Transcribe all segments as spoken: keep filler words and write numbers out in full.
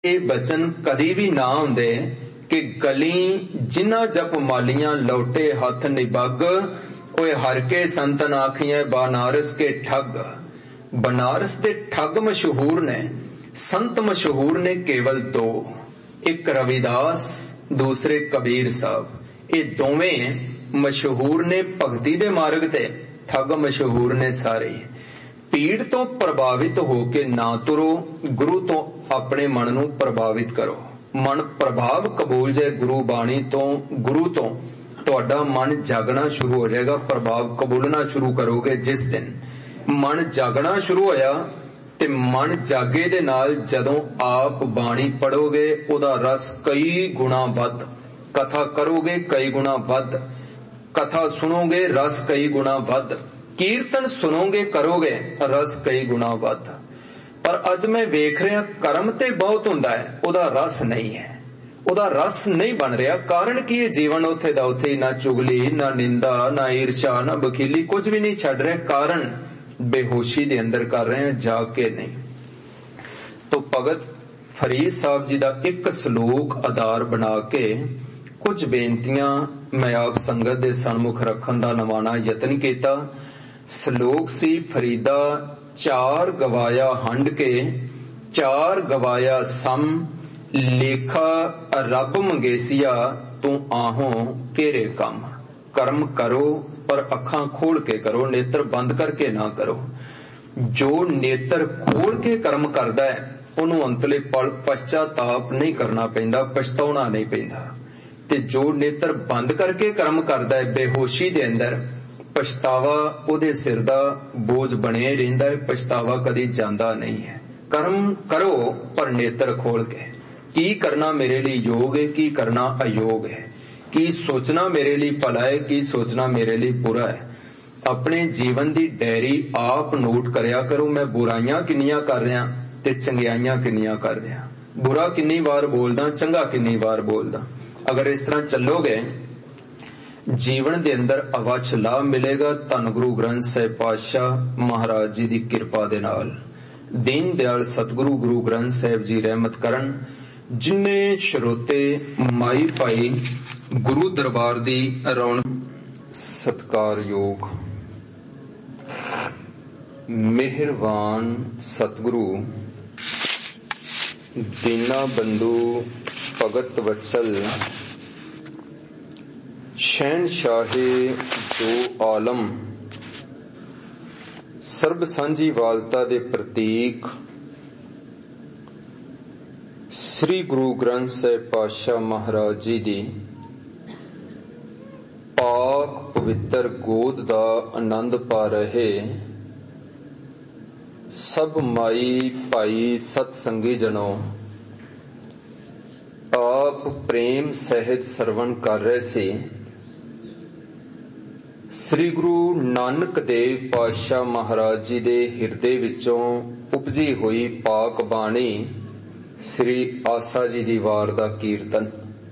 ਇਹ ਬਚਨ ਕਦੀ ਵੀ ਨਾ ਹੁੰਦੇ ਕਿ ਗਲੀ ਜਿਨ੍ਹਾਂ ਜਪ ਮਾਲੀਆਂ ਲੌਟੇ ਹੱਥ ਨਿਬੱਗ ਓਏ ਹਰ ਕੇ ਸੰਤਨ ਆਖੀਆਂ ਬਨਾਰਸ ਕੇ ਠੱਗ। ਬਨਾਰਸ ਦੇ ਠੱਗ ਮਸ਼ਹੂਰ ਨੇ, ਸੰਤ ਮਸ਼ਹੂਰ ਨੇ ਕੇਵਲ ਦੋ, ਇੱਕ ਰਵਿਦਾਸ, ਦੂਸਰੇ ਕਬੀਰ ਸਾਹਿਬ। ਇਹ ਦੋਵੇਂ ਮਸ਼ਹੂਰ ਨੇ ਭਗਤੀ ਦੇ ਮਾਰਗ ਤੇ, ਠੱਗ ਮਸ਼ਹੂਰ ਨੇ ਸਾਰੇ। ਭੀੜ ਤੋਂ ਪ੍ਰਭਾਵਿਤ ਹੋ ਕੇ ਨਾ ਤੁਰੋ, ਗੁਰੂ ਤੋਂ ਆਪਣੇ ਮਨ ਨੂੰ ਪ੍ਰਭਾਵਿਤ ਕਰੋ। ਮਨ ਪ੍ਰਭਾਵ ਕਬੂਲ ਜਾਏ ਗੁਰੂ ਬਾਣੀ ਤੋਂ, ਗੁਰੂ ਤੋਂ ਤੁਹਾਡਾ ਮਨ ਜਾਗਣਾ ਸ਼ੁਰੂ ਹੋ ਜਾਏਗਾ। ਪ੍ਰਭਾਵ ਕਬੂਲਣਾ ਸ਼ੁਰੂ ਕਰੋਗੇ ਜਿਸ ਦਿਨ ਮਨ ਜਾਗਣਾ ਸ਼ੁਰੂ ਹੋਇਆ, ਤੇ ਮਨ ਜਾਗੇ ਦੇ ਨਾਲ ਜਦੋਂ ਆਪ ਬਾਣੀ ਪੜੋਗੇ ਉਹਦਾ ਰਸ ਕਈ ਗੁਣਾ ਵੱਧ, ਕਥਾ ਕਰੋਗੇ ਕਈ ਗੁਣਾ ਵੱਧ, ਕਥਾ ਸੁਣੋਗੇ ਰਸ ਕਈ ਗੁਣਾ ਵੱਧ, ਕੀਰਤਨ ਸੁਣੋਗੇ ਕਰੋਗੇ ਰਸ ਕਈ ਗੁਣਾ ਵੱਧ। ਪਰ ਅੱਜ ਮੈਂ ਵੇਖ ਰਿਹਾ ਕਰਮ ਤੇ ਬਹੁਤ ਹੁੰਦਾ ਹੈ, ਉਹਦਾ ਰਸ ਨਹੀਂ ਹੈ, ਉਹਦਾ ਰਸ ਨਹੀਂ ਬਣ ਰਿਹਾ। ਕਾਰਨ ਕੀ ਹੈ? ਜੀਵਨ ਉੱਥੇ ਦਾ ਉੱਥੇ, ਨਾ ਚੁਗਲੀ, ਨਾ ਨਿੰਦਾ, ਨਾ ਈਰਸ਼ਾ, ਨਾ ਬਖੀਲੀ, ਕੁਝ ਵੀ ਨਹੀਂ ਛੱਡ ਰਿਹਾ। ਕਾਰਨ ਬੇਹੋਸ਼ੀ ਦੇ ਅੰਦਰ ਕਰ ਰਹੇ ਹਾਂ, ਜਾਗ ਕੇ ਨਹੀਂ। ਤੋਂ ਭਗਤ ਫਰੀਦ ਸਾਹਿਬ ਜੀ ਦਾ ਇੱਕ ਸਲੋਕ ਆਧਾਰ ਬਣਾ ਕੇ ਕੁਝ ਬੇਨਤੀਆਂ ਮੈਂ ਆਪ ਸੰਗਤ ਦੇ ਸਨਮੁਖ ਰੱਖਣ ਦਾ ਨਵਾਣਾ ਯਤਨ ਕੀਤਾ। ਸਲੋਕ ਸੀ ਫਰੀਦਾ ਚਾਰ ਗਵਾਇਆ ਹੰਡ ਕੇ, ਚਾਰ ਗਵਾਇਆ ਸਮ, ਲੇਖਾ ਰੱਬ ਮੰਗੇਸੀਆ ਤੂੰ ਆਹੋਂ ਕੇਰੇ ਕੰਮ। ਕਰਮ ਕਰੋ ਪਰ ਅੱਖਾਂ ਖੋਲ ਕੇ ਕਰੋ, ਨੇਤਰ ਬੰਦ ਕਰਕੇ ਨਾ ਕਰੋ। ਜੋ ਨੇਤਰ ਖੋਲ ਕੇ ਕਰਮ ਕਰਦਾ ਹੈ ਉਹਨੂੰ ਅੰਤਲੇ ਪਲ ਪਛਤਾਤਾਪ ਨਹੀਂ ਕਰਨਾ ਪੈਂਦਾ, ਪਛਤਾਉਣਾ ਨਹੀਂ ਪੈਂਦਾ। ਤੇ ਜੋ ਨੇਤਰ ਬੰਦ ਕਰਕੇ ਕਰਮ ਕਰਦਾ ਹੈ ਬੇਹੋਸ਼ੀ ਦੇ ਅੰਦਰ, ਪਛਤਾਵਾ ਉਹਦੇ ਸਿਰ ਦਾ ਬੋਝ ਬਣਿਆ ਹੀ ਰਹਿੰਦਾ ਹੈ, ਪਛਤਾਵਾ ਕਦੀ ਜਾਂਦਾ ਨਹੀਂ ਹੈ। ਕਰਮ ਕਰੋ ਪਰ ਨੇਤਰ ਖੋਲ ਕੇ। ਕੀ ਕਰਨਾ ਮੇਰੇ ਲਈ ਯੋਗ ਹੈ, ਕੀ ਕਰਨਾ ਅਯੋਗ ਹੈ, ਕੀ ਸੋਚਣਾ ਮੇਰੇ ਲਈ ਭਲਾ ਹੈ, ਕੀ ਸੋਚਣਾ ਮੇਰੇ ਲਈ ਬੁਰਾ ਹੈ। ਆਪਣੇ ਜੀਵਨ ਦੀ ਡਾਇਰੀ ਆਪ ਨੋਟ ਕਰਿਆ ਕਰੋ। ਮੈਂ ਬੁਰਾਈਆਂ ਕਿੰਨੀਆਂ ਕਰ ਰਿਹਾ ਤੇ ਚੰਗਿਆਈਆਂ ਕਿੰਨੀਆਂ ਕਰ ਰਿਹਾ, ਬੁਰਾ ਕਿੰਨੀ ਵਾਰ ਬੋਲਦਾ, ਚੰਗਾ ਕਿੰਨੀ ਵਾਰ ਬੋਲਦਾ। ਅਗਰ ਇਸ ਤਰ੍ਹਾਂ ਚੱਲੋਗੇ ਜੀਵਨ ਦੇ ਅੰਦਰ ਅਵੱਛ ਲਾਭ ਮਿਲੇਗਾ। ਧੰਨ ਗੁਰੂ ਗ੍ਰੰਥ ਸਾਹਿਬ ਪਾਤਸ਼ਾਹ ਮਹਾਰਾਜ ਜੀ ਦੀ ਕਿਰਪਾ ਦੇ ਨਾਲ, ਦੀਨ ਦਿਆਲ ਸਤਿਗੁਰੂ ਗੁਰੂ ਗ੍ਰੰਥ ਸਾਹਿਬ ਜੀ ਰਹਿਮਤ ਕਰਨ। ਜਿੰਨੇ ਸਰੋਤੇ ਮਾਈ ਭਾਈ ਗੁਰੂ ਦਰਬਾਰ ਦੀ ਰੌਣਕ, ਸਤਿਕਾਰਯੋਗ ਮਿਹਰਬਾਨ ਸਤਿਗੁਰੂ ਦੀਨਾ ਬੰਧੂ ਭਗਤ ਵਤਸਲ ਸ਼ਹਿਨਸ਼ਾਹੇ ਦੋ ਆਲਮ, ਸਰਬ ਸਾਂਝੀ ਵਾਲਤਾ ਦੇ ਪ੍ਰਤੀਕ ਸ੍ਰੀ ਗੁਰੂ ਗ੍ਰੰਥ ਸਾਹਿਬ ਪਾਤਸ਼ਾਹ ਮਹਾਰਾਜ ਜੀ ਦੀ ਪਾਕ ਪਵਿੱਤਰ ਗੋਦ ਦਾ ਆਨੰਦ ਪਾ ਰਹੇ ਸਭ ਮਾਈ ਭਾਈ ਸਤ ਸੰਗੀ ਜਨੋ, ਆਪ ਪ੍ਰੇਮ ਸਹਿਤ ਸਰਵਣ ਕਰ ਰਹੇ ਸੀ ਸ੍ਰੀ ਗੁਰੂ ਨਾਨਕ ਦੇਵ ਪਾਤਸ਼ਾਹ ਮਹਾਰਾਜ ਜੀ ਦੇ ਹਿਰਦੇ ਵਿੱਚੋਂ ਉਪਜੀ ਹੋਈ ਪਾਕ ਬਾਣੀ ਸ੍ਰੀ ਆਸਾ ਜੀ ਦੀ ਵਾਰ ਦਾ ਕੀਰਤਨ।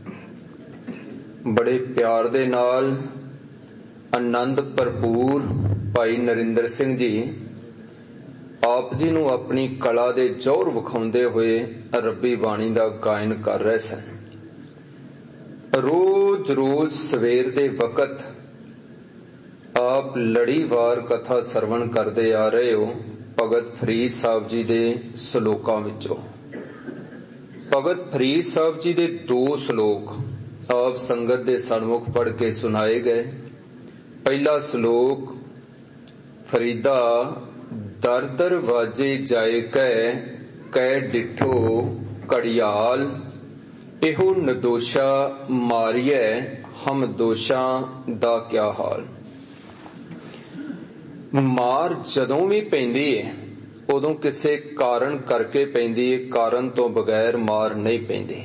ਬੜੇ ਪਿਆਰ ਦੇ ਨਾਲ ਆਨੰਦ ਭਰਪੂਰ ਭਾਈ ਨਰਿੰਦਰ ਸਿੰਘ ਜੀ ਆਪ ਜੀ ਨੂੰ ਆਪਣੀ ਕਲਾ ਦੇ ਜੌਹਰ ਵਿਖਾਉਂਦੇ ਹੋਏ ਰੱਬੀ ਬਾਣੀ ਦਾ ਗਾਇਨ ਕਰ ਰਹੇ ਸਨ। ਰੋਜ਼ ਰੋਜ਼ ਸਵੇਰ ਦੇ ਵਕਤ ਆਪ ਲੜੀਵਾਰ ਕਥਾ ਸਰਵਣ ਕਰਦੇ ਆ ਰਹੇ ਹੋ ਭਗਤ ਫਰੀਦ ਸਾਹਿਬ ਜੀ ਦੇ ਸਲੋਕਾਂ ਵਿੱਚੋਂ। ਭਗਤ ਫਰੀਦ ਸਾਹਿਬ ਜੀ ਦੇ ਦੋ ਸਲੋਕ ਆਪ ਸੰਗਤ ਦੇ ਸਨਮੁਖ ਪੜ੍ਹ ਕੇ ਸੁਣਾਏ ਗਏ। ਪਹਿਲਾ ਸਲੋਕ ਫਰੀਦਾ ਦਰ ਦਰ ਵਾਜੇ ਜਾਏ ਕੈ, ਕੈ ਡਿਠੋ ਕੜਿਆਲ, ਇਹੋ ਨਦੋਸ਼ਾ ਮਾਰੀਐ ਹਮ ਦੋਸ਼ਾਂ ਦਾ ਕਿਆ ਹਾਲ। ਮਾਰ ਜਦੋਂ ਵੀ ਪੈਂਦੀ ਹੈ ਉਦੋਂ ਕਿਸੇ ਕਾਰਨ ਕਰਕੇ ਪੈਂਦੀ ਹੈ, ਕਾਰਨ ਤੋਂ ਬਗੈਰ ਮਾਰ ਨਹੀਂ ਪੈਂਦੀ।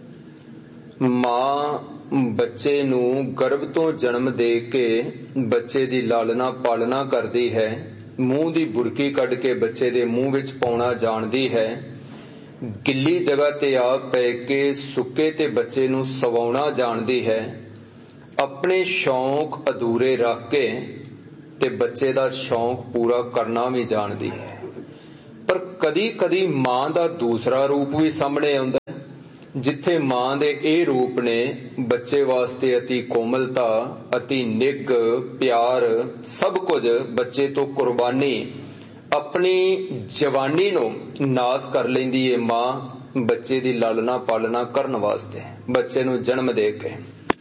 ਮਾਂ ਬੱਚੇ ਨੂੰ ਗਰਭ ਤੋਂ ਜਨਮ ਦੇ ਕੇ ਬੱਚੇ ਦੀ ਲਾਲਨਾ ਪਾਲਣਾ ਕਰਦੀ ਹੈ, ਮੂੰਹ ਦੀ ਬੁਰਕੀ ਕੱਢ ਕੇ ਬੱਚੇ ਦੇ ਮੂੰਹ ਵਿੱਚ ਪਾਉਣਾ ਜਾਣਦੀ ਹੈ, ਗਿੱਲੀ ਜਗ੍ਹਾ ਤੇ ਆ ਪੈ ਕੇ ਸੁੱਕੇ ਤੇ ਬੱਚੇ ਨੂੰ ਸਵਾਉਣਾ ਜਾਣਦੀ ਹੈ, ਆਪਣੇ ਸ਼ੌਂਕ ਅਧੂਰੇ ਰੱਖ ਕੇ ਤੇ ਬੱਚੇ ਦਾ ਸ਼ੌਂਕ ਪੂਰਾ ਕਰਨਾ ਵੀ ਜਾਣਦੀ ਹੈ। ਪਰ कदी कदी मां दा दूसरा रूप भी सामने आउंदा है, जिथे मां दे ਇਹ रूप ने बच्चे वास्ते अति कोमलता, अति निग, प्यार, सब कुछ बच्चे तो कुर्बानी, अपनी जवानी नो नाश कर लैंदी है मां बच्चे दी लालना पालना करन वास्ते, बच्चे नु जन्म दे के।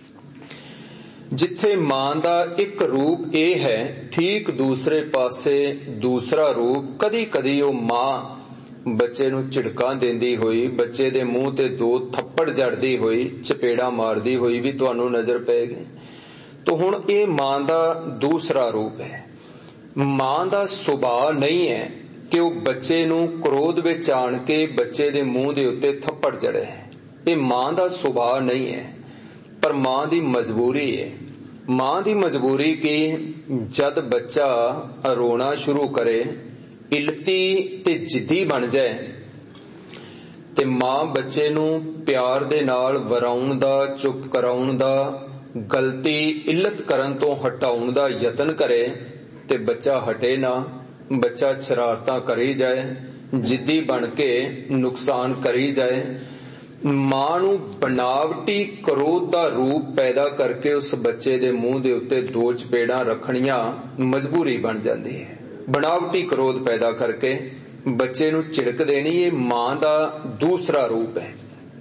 जिथे मां दा एक रूप ए है, ठीक दूसरे पासे दूसरा रूप कदी कदी ओ मां बच्चे नू झिड़कां देंदी होई, बच्चे दे मूंह ते दो थप्पड़ जड़दी होई, चपेड़ा मारदी होई भी तुहानू नजर पेगी। तो हुण ये मां दा दूसरा रूप है। मां दा सुभाव नहीं है कि वो बच्चे नू क्रोध विच आण के बच्चे दे मूंह दे उत्ते थप्पड़ जड़े, ये मां दा सुभाव नहीं है, पर मां दी मजबूरी है। मां दी मजबूरी की जद बच्चा रोना शुरू करे, इलती ते जिद्दी बन जाए, ते मां बच्चे नू प्यार दे नाल वराउण दा, चुप कराउण दा, गलती इल्लत करन तो हटाउण दा यतन करे, ते बच्चा हटे ना, बच्चा शरारतां करी जाए, जिद्दी बन के नुकसान करी जाए। मां नू बनावटी क्रोध दा रूप पैदा करके उस बच्चे दे मुंह दे उत्ते दो चपेड़ां रखणियां मजबूरी बन जाती है। बनावटी क्रोध पैदा करके बच्चे नू झिड़क देनी, ये मां दा दूसरा रूप है।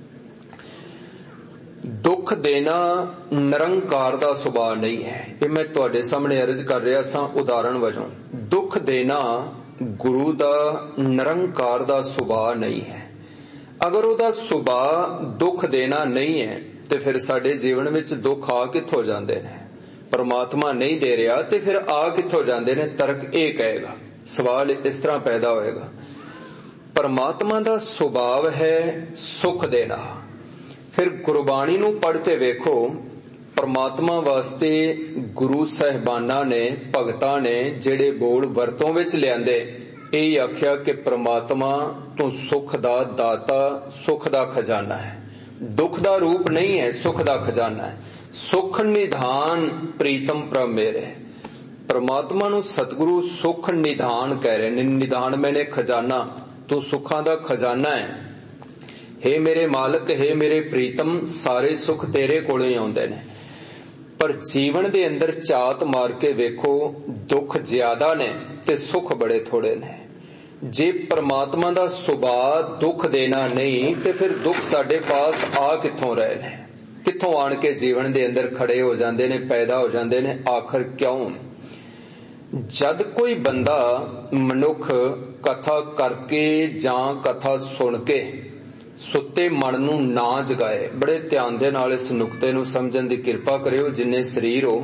दुख देना निरंकार दा सुभाव नहीं है, ये मैं तुहाडे सामने अर्ज कर रहा सा उदाहरण वजों। दुख देना गुरु दा निरंकार दा सुभाव नहीं है। अगर उहदा सुभाव दुख देना नहीं है तो फिर साडे जीवन विच दुख आ कित्थों जांदे ने? परमात्मा नहीं दे रहा तो फिर आ कित्थों जांदे ने? तर्क ये कहेगा, सवाल इस तरह पैदा होएगा। परमात्मा दा सुभाव है सुख देना। फिर गुरबाणी नू पढ़ के वेखो, परमात्मा वास्ते गुरु साहिबाना ने, भगतां ने जेड़े बोल वरतों विच लिआंदे, यही आख्या कि परमात्मा तू सुख दा दाता, सुख दा खजाना है। दुख दा रूप नहीं है, सुख दा खजाना है। सुख निधान प्रीतम प्रभ मेरे। परमात्मा नू सतगुरु सुख निधान कह रहे ने। निधान मैंने खजाना, तू सुखां दा खजाना है। हे मेरे मालक, हे मेरे प्रीतम, सारे सुख तेरे कोलों ही आउंदे ने। पर जीवन दे अंदर झात मार के वेखो, दुख ज्यादा ने ते सुख बड़े थोड़े ने। जे परमात्मा दा सुभाव दुख देना नहीं ते फिर दुख साडे पास आ कित्थों रहे ने? कित्थों आण के जीवन दे अंदर खड़े हो जांदे ने, पैदा हो जांदे ने? आखिर क्यों? जद कोई बंदा मनुख कथा करके जां कथा सुन के सुते मन नू ना जगाए, बड़े ध्यान दे नाल इस नुकते नू समझण दी किरपा करियो जिन्ने शरीर हो।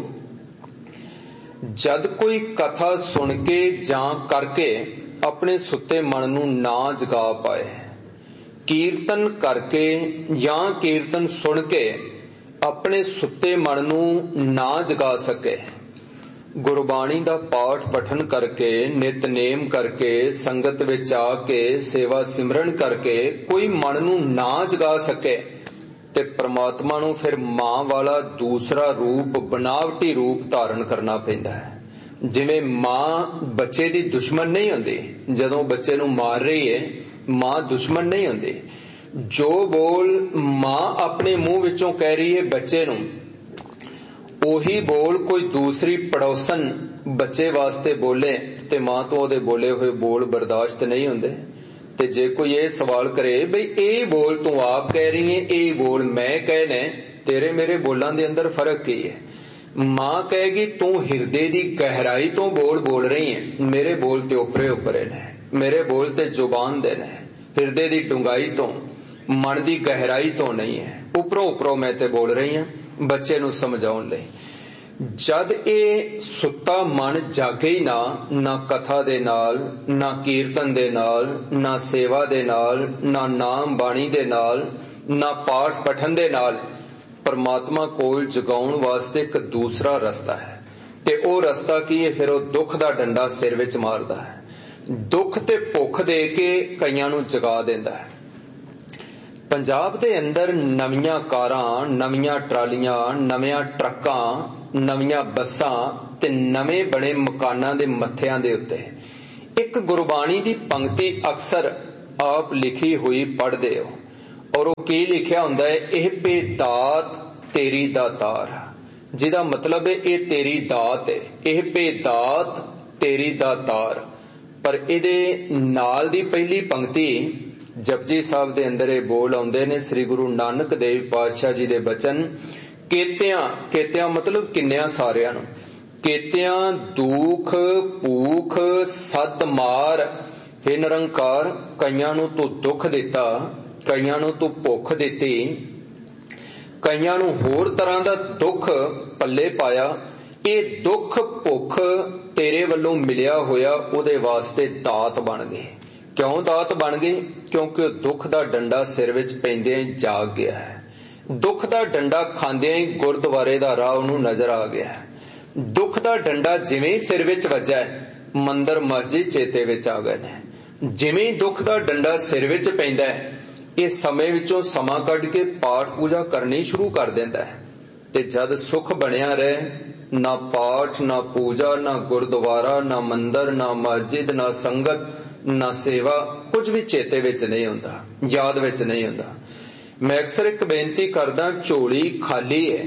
जद कोई कथा सुन के जां करके अपने सुते मन नू ना जगा पाए, कीर्तन करके या कीर्तन सुन के अपने सुते मन नू ना जगा सके, गुरबाणी दा पाठ पठन करके, नितनेम करके, संगत विच आके सेवा सिमरन करके कोई मन नू ना जगा सके, ते परमात्मा नू फिर मां वाला दूसरा रूप, बनावटी रूप धारण करना पैंदा है। जिवें मां बच्चे दी दुश्मन नहीं हुंदी, जदों बच्चे नू मार रही है मां दुश्मन नहीं हुंदी। जो बोल मां अपने मुंह विचों कह रही है बच्चे नू, ओही बोल कोई दूसरी पड़ोसन बच्चे वास्ते बोले ते मां तो ओदे बोले हुए बोल बर्दाश्त नहीं हुंदे। ते जे कोई ये सवाल करे बई ए बोल तू आप कह रही है, ए बोल मैं कहने, तेरे मेरे बोलां दे अंदर फर्क की है? मां कहेगी तू हिरदे दी गहराई तो बोल बोल रही है, मेरे बोल ते उपरे उपरे ने, मेरे बोल ते जुबान दे ने, हिरदे दी डुंगाई तो, मन दी गहराई तो नहीं है, उपरों उपरों मैं ते बोल रही हूं बच्चे नू समझाउण लई। जद ए सुत्ता मन जागे ही ना, ना कथा दे नाल, ना कीर्तन दे नाल, ना सेवा दे नाल, ना नाम बाणी दे नाल, ना पाठ पठन दे नाल, परमात्मा कोल जगाउण वास्ते एक दूसरा रस्ता है। ते ओ रस्ता की है? फिर ओ दुख दा डंडा सिर विच मारदा है। दुख ते भुख दे के कईयां नू जगा देंदा है। पंजाब दे अंदर नवीआं कारां, नवीआं ट्रालियां, नवीआं ट्रक्कां, नवीआं बसां ते नवें बने मकानां दे मत्थिआं दे उत्ते एक गुरबाणी की पंक्ति अक्सर आप लिखी हुई पढ़ते हो और वो की लिखिया हुंदा है, यह बेदात तेरी दातार, जिहदा मतलब है ये तेरी दात है, यह बेदात तेरी दातार। पर इहदे नाल दी पहली पंक्ति जपजी साहब दे अंदर ये बोल आउंदे ने, श्री गुरु नानक देव पातशाह जी दे बचन, केतियां केतियां मतलब किन्नियां सारियां नूं, केतियां दुख भूख सद मार, हे निरंकार कईयां नूं तू दुख दिता, कईयां नूं तू भुख दिती, कईयां नूं होर तरह दा दुख पल्ले पाया। ये दुख भुख तेरे वल्लों मिलिया होया उहदे वास्ते दात बन गए। क्यों दात बन गए? क्योंकि दुख दा डंडा सिर विच पैंदे जाग गया है। दुख दा डंडा खांदे ही गुरद्वारे दा राह उहनूं नजर आ गया है। दुख दा डंडा जिवें ही सिर विच वज्जा है, मंदिर मस्जिद चेते विच आ गए ने। जिवें ही दुख दा डंडा सिर विच पैंदा है, ये समय विचों समा कढ के पाठ पूजा करनी शुरू कर देंदा है। ते जद सुख बनिया रहे, ना पाठ ना पूजा ना गुरद्वारा ना मंदिर ना मस्जिद ना संगत ना सेवा, कुछ भी चेते विच नहीं हुंदा, याद विच नहीं हुंदा। मैं अक्सर एक बेनती करदा, झोली खाली है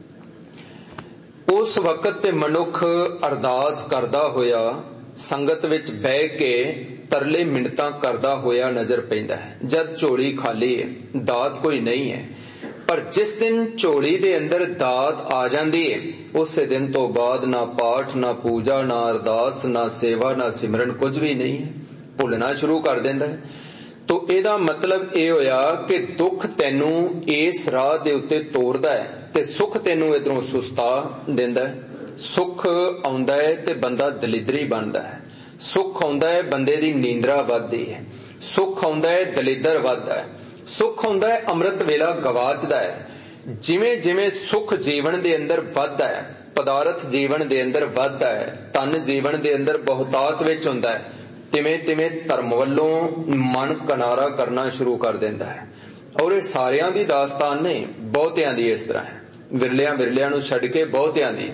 उस वक्त ते मनुख अरदास करदा होया संगत विच बह के तरले मिन्नतां करदा होया नजर पैंदा है। जद झोली खाली है, दात कोई नहीं है। पर जिस दिन झोली दे अंदर दात आ जांदी है, उस दिन तो बाद ना पाठ ना पूजा ना अरदास ना सेवा ना सिमरन कुछ भी नहीं है, भुलना शुरू कर देंदा है। तो इहदा मतलब ये होया कि दुख तैनू इस राह दे उत्ते तोरदा है ते सुख तैनू इधरों सुस्ता दिंदा है। सुख आउंदा है ते बंदा दलिदरी बनदा है, सुख आउंदा है बंदे दी नींदरा वधदी है, सुख आउंदा है दलिदर वधदा है, सुख आउंदा है अमृत वेला गवाचदा है। जिवें जिवें सुख जीवन दे अंदर वधदा है, पदार्थ जीवन दे अंदर वधदा है, तन जीवन दे अंदर बहुतात विच हुंदा है, तिवें तिवें धर्म वल्लों मन किनारा करना शुरू कर देंदा है। और ये सारियां दी दास्तान नहीं, बहुतियां दी इस तरह है, विरलियां विरलियां नूं छड्ड के बहुतियां दी।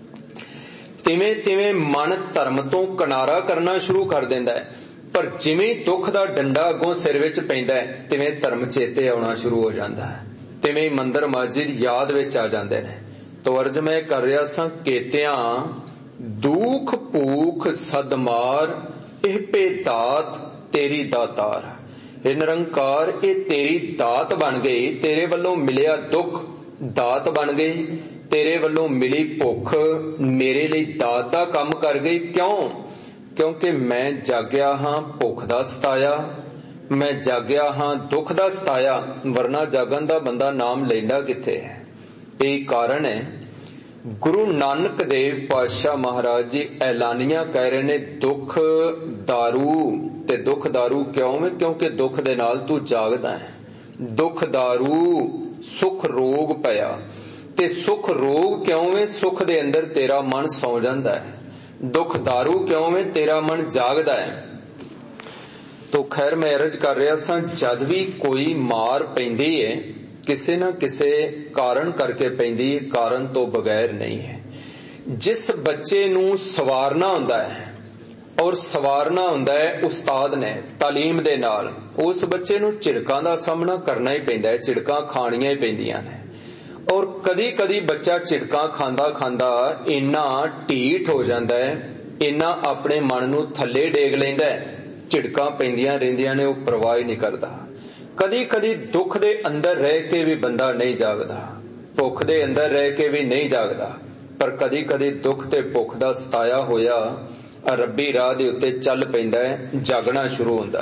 तिवें तिवें मन धर्म तो किनारा करना शुरू कर देंदा है। पर जिवें दुख दा डंडा अगों सिर विच पैंदा है, तिवें धर्म चेते आउणा शुरू हो जांदा है, तिवें मंदिर मस्जिद याद विच आ जांदे ने। तो अर्ज मैं कर रहा सां, केतियां दुख भूख सदमार, ਇਹ बेदात तेरी दातार। हे निरंकार ये तेरी दात बन गई, तेरे वल्लों मिलिया दुख दात बन गई, तेरे वल्लों मिली भुख मेरे लिए दात दा काम कर गई। क्यों? क्योंकि मैं जागया हां भुख दा सताया, मैं जागया हां दुख दा सताया, वरना जागन दा बंदा नाम लैंदा किथे है। यही कारण है गुरु नानक देव पातशाह महाराज जी ऐलानिया कह रहे ने, दुख दारू। ते दुख दारू क्यों है? क्योंकि दुख दे नाल तू जागदा है। दुख दारू सुख रोग पया, ते सुख रोग क्यों है? सुख दे अंदर तेरा मन सौ जांदा है। दुख दारू क्यों है? तेरा मन जागदा है। तो खैर मैं अर्ज कर रहा सा, जद भी कोई मार पैंदी है किसे ना किसे कारण करके पैंदी, कारण तो बगैर नहीं है। जिस बच्चे नू सवारना हुंदा है और सवारना हुंदा है उस्ताद ने तालीम दे नाल, उस बच्चे नू झिड़कां दा सामना करना ही पैंदा है, झिड़कां खाणियां ही पैंदियां ने। और कदी कदी बच्चा झिड़कां खांदा खांदा इन्ना ढीठ हो जांदा है, इन्ना अपने मन नू थल्ले डेग लैंदा है, झिड़कां पैंदियां रहिंदियां ने, वो परवाह ही नहीं करदा। कदी कदी दुख दे अंदर रह के भी बंदा नहीं जागदा, भुख दे अंदर रह के भी नहीं जागदा। पर कदी कदी दुख ते भुख दा सताया होया रब्बी राह दे उत्ते चल पैंदा है, जागना शुरू हुंदा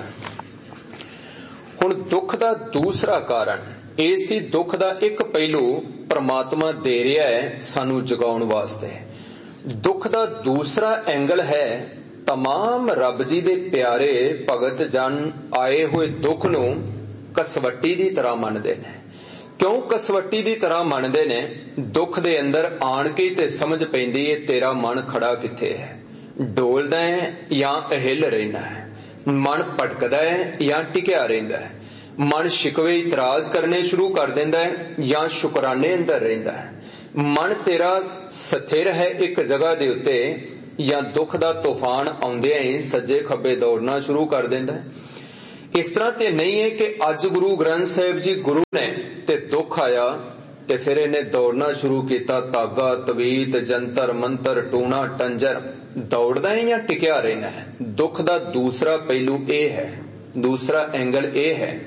है। हुण दुख दा दूसरा कारण इसी दुख दा एक पहलू परमात्मा दे रहा है सानू जगाउण वास्ते। दुख दा दूसरा एंगल है, तमाम रब जी दे प्यारे भगत जन आए हुए दुख नू कसवट्टी दी तरह मनदे ने। क्यों कसवट्टी दी तरह मनदे ने? दुख दे अंदर आण के ते समझ पैंदी है तेरा मन खड़ा किथे है, डोलदा है या अहिल रहिंदा है, मन भटकदा है या टिकिया रहिंदा है, मन शिकवे इतराज करने शुरू कर देंदा है या शुकराने अंदर रहिंदा है। मन तेरा स्थिर है एक जगह दे उत्ते ਜਾਂ ਦੁੱਖ ਦਾ ਤੂਫਾਨ ਆਉਂਦਿਆਂ ਹੀ ਸੱਜੇ ਖੱਬੇ ਦੌੜਨਾ ਸ਼ੁਰੂ ਕਰ ਦਿੰਦਾ ਹੈ। ਇਸ ਤਰ੍ਹਾਂ ਤੇ ਨਹੀਂ ਹੈ ਕਿ ਅੱਜ ਗੁਰੂ ਗ੍ਰੰਥ ਸਾਹਿਬ ਜੀ ਗੁਰੂ ਨੇ ਤੇ ਦੁੱਖ ਆਇਆ ਤੇ ਫਿਰ ਇਹਨੇ ਦੌੜਨਾ ਸ਼ੁਰੂ ਕੀਤਾ। ਧਾਗਾ, ਤਵੀਤ, ਜੰਤਰ ਮੰਤਰ, ਟੂਣਾ ਟੰਜਰ, ਦੌੜਦਾ ਹੈ ਜਾਂ ਟਿਕਿਆ ਰਹਿਣਾ ਹੈ। ਦੁੱਖ ਦਾ ਦੂਸਰਾ ਪਹਿਲੂ ਇਹ ਹੈ, ਦੂਸਰਾ ਐਂਗਲ ਇਹ ਹੈ।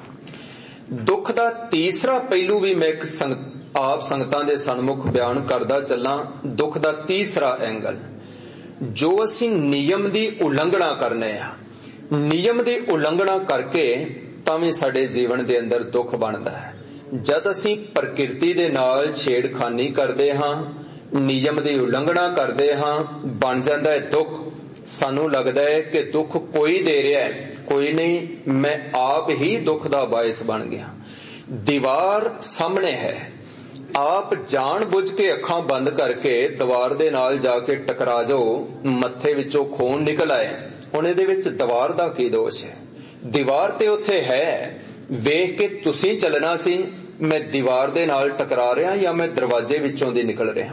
ਦੁੱਖ ਦਾ ਤੀਸਰਾ ਪਹਿਲੂ ਵੀ ਮੈਂ ਇੱਕ ਸੰਗਤ ਆਪ ਸੰਗਤਾਂ ਦੇ ਸਨਮੁਖ ਬਿਆਨ ਕਰਦਾ ਚੱਲਾਂ। ਦੁੱਖ ਦਾ ਤੀਸਰਾ ਐਂਗਲ, ਜੋ ਅਸੀਂ ਨਿਯਮ ਦੀ ਉਲੰਘਣਾ ਕਰਨੇ ਆ, ਨਿਯਮ ਦੀ ਉਲੰਘਣਾ ਕਰਕੇ ਤਾਂ ਵੀ ਸਾਡੇ ਜੀਵਨ ਦੇ ਅੰਦਰ ਦੁੱਖ ਬਣਦਾ ਹੈ। ਜਦ ਅਸੀਂ ਪ੍ਰਕਿਰਤੀ ਦੇ ਨਾਲ ਛੇੜਖਾਨੀ ਕਰਦੇ ਹਾਂ, ਨਿਯਮ ਦੀ ਉਲੰਘਣਾ ਕਰਦੇ ਹਾਂ, ਬਣ ਜਾਂਦਾ ਹੈ ਦੁੱਖ। ਸਾਨੂੰ ਲੱਗਦਾ ਹੈ ਕਿ ਦੁੱਖ ਕੋਈ ਦੇ ਰਿਹਾ ਹੈ, ਕੋਈ ਨਹੀਂ, ਮੈਂ ਆਪ ਹੀ ਦੁੱਖ ਦਾ ਬਾਇਸ ਬਣ ਗਿਆ। ਦੀਵਾਰ ਸਾਹਮਣੇ ਹੈ, ਆਪ ਜਾਣ ਬੁੱਝ ਕੇ ਅੱਖਾਂ ਬੰਦ ਕਰਕੇ ਦੀਵਾਰ ਦੇ ਨਾਲ ਜਾ ਕੇ ਟਕਰਾ ਜਾਓ, ਮੱਥੇ ਵਿੱਚੋਂ ਖੂਨ ਨਿਕਲ ਆਏ, ਹੁਣ ਇਹਦੇ ਵਿੱਚ ਦੀਵਾਰ ਦਾ ਕੀ ਦੋਸ਼ ਹੈ? ਦੀਵਾਰ ਤੇ ਉੱਥੇ ਹੈ, ਵੇਖ ਕੇ ਤੁਸੀਂ ਚੱਲਣਾ ਸੀ, ਮੈਂ ਦੀਵਾਰ ਦੇ ਨਾਲ ਟਕਰਾ ਰਿਹਾ ਜਾਂ ਮੈਂ ਦਰਵਾਜ਼ੇ ਵਿੱਚੋਂ ਦੀ ਨਿਕਲ ਰਿਹਾ।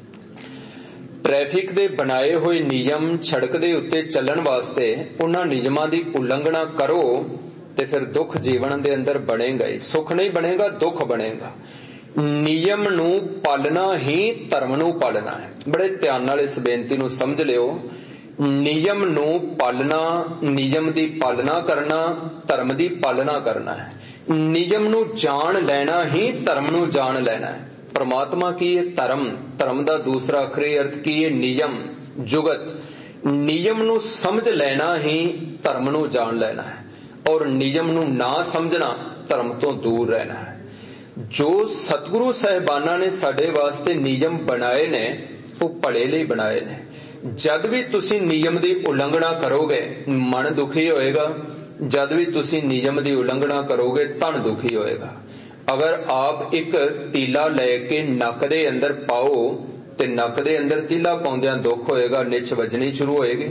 ਟ੍ਰੈਫਿਕ ਦੇ ਬਣਾਏ ਹੋਏ ਨਿਯਮ, ਸੜਕ ਦੇ ਉੱਤੇ ਚੱਲਣ ਵਾਸਤੇ ਉਹਨਾਂ ਨਿਯਮਾਂ ਦੀ ਉਲੰਘਣਾ ਕਰੋ ਤੇ ਫਿਰ ਦੁੱਖ ਜੀਵਨ ਦੇ ਅੰਦਰ ਬਣੇਗਾ ਹੀ। ਸੁੱਖ ਨਹੀਂ ਬਣੇਗਾ, ਦੁੱਖ ਬਣੇਗਾ। ਨਿਯਮ ਨੂੰ ਪਾਲਣਾ ਹੀ ਧਰਮ ਨੂੰ ਪਾਲਣਾ ਹੈ। ਬੜੇ ਧਿਆਨ ਨਾਲ ਇਸ ਬੇਨਤੀ ਨੂੰ ਸਮਝ ਲਿਓ। ਨਿਯਮ ਨੂੰ ਪਾਲਣਾ, ਨਿਯਮ ਦੀ ਪਾਲਣਾ ਕਰਨਾ, ਧਰਮ ਦੀ ਪਾਲਣਾ ਕਰਨਾ ਹੈ। ਨਿਯਮ ਨੂੰ ਜਾਣ ਲੈਣਾ ਹੀ ਧਰਮ ਨੂੰ ਜਾਣ ਲੈਣਾ ਹੈ। ਪਰਮਾਤਮਾ ਕੀ ਹੈ? ਧਰਮ। ਧਰਮ ਦਾ ਦੂਸਰਾ ਅਖਰੀ ਅਰਥ ਕੀ ਹੈ? ਨਿਯਮ, ਜੁਗਤ। ਨਿਯਮ ਨੂੰ ਸਮਝ ਲੈਣਾ ਹੀ ਧਰਮ ਨੂੰ ਜਾਣ ਲੈਣਾ ਹੈ, ਔਰ ਨਿਯਮ ਨੂੰ ਨਾ ਸਮਝਣਾ ਧਰਮ ਤੋਂ ਦੂਰ ਰਹਿਣਾ ਹੈ। ਜੋ ਸਤਿਗੁਰੂ ਸਾਹਿਬਾਨਾਂ ਨੇ ਸਾਡੇ ਵਾਸਤੇ ਨਿਯਮ ਬਣਾਏ ਨੇ, ਉਹ ਭਲੇ ਲਈ ਬਣਾਏ ਨੇ। ਜਦ ਵੀ ਤੁਸੀਂ ਨਿਯਮ ਦੀ ਉਲੰਘਣਾ ਕਰੋਗੇ, ਮਨ ਦੁਖੀ ਹੋਏਗਾ। ਜਦ ਵੀ ਤੁਸੀਂ ਨਿਯਮ ਦੀ ਉਲੰਘਣਾ ਕਰੋਗੇ, ਤਨ ਦੁਖੀ ਹੋਏਗਾ। ਅਗਰ ਆਪ ਇੱਕ ਤੀਲਾ ਲੈ ਕੇ ਨੱਕ ਦੇ ਅੰਦਰ ਪਾਓ ਤੇ ਨੱਕ ਦੇ ਅੰਦਰ ਤੀਲਾ ਪਾਉਂਦਿਆਂ ਦੁੱਖ ਹੋਏਗਾ, ਨਿਛ ਵੱਜਣੀ ਸ਼ੁਰੂ ਹੋਏਗੀ।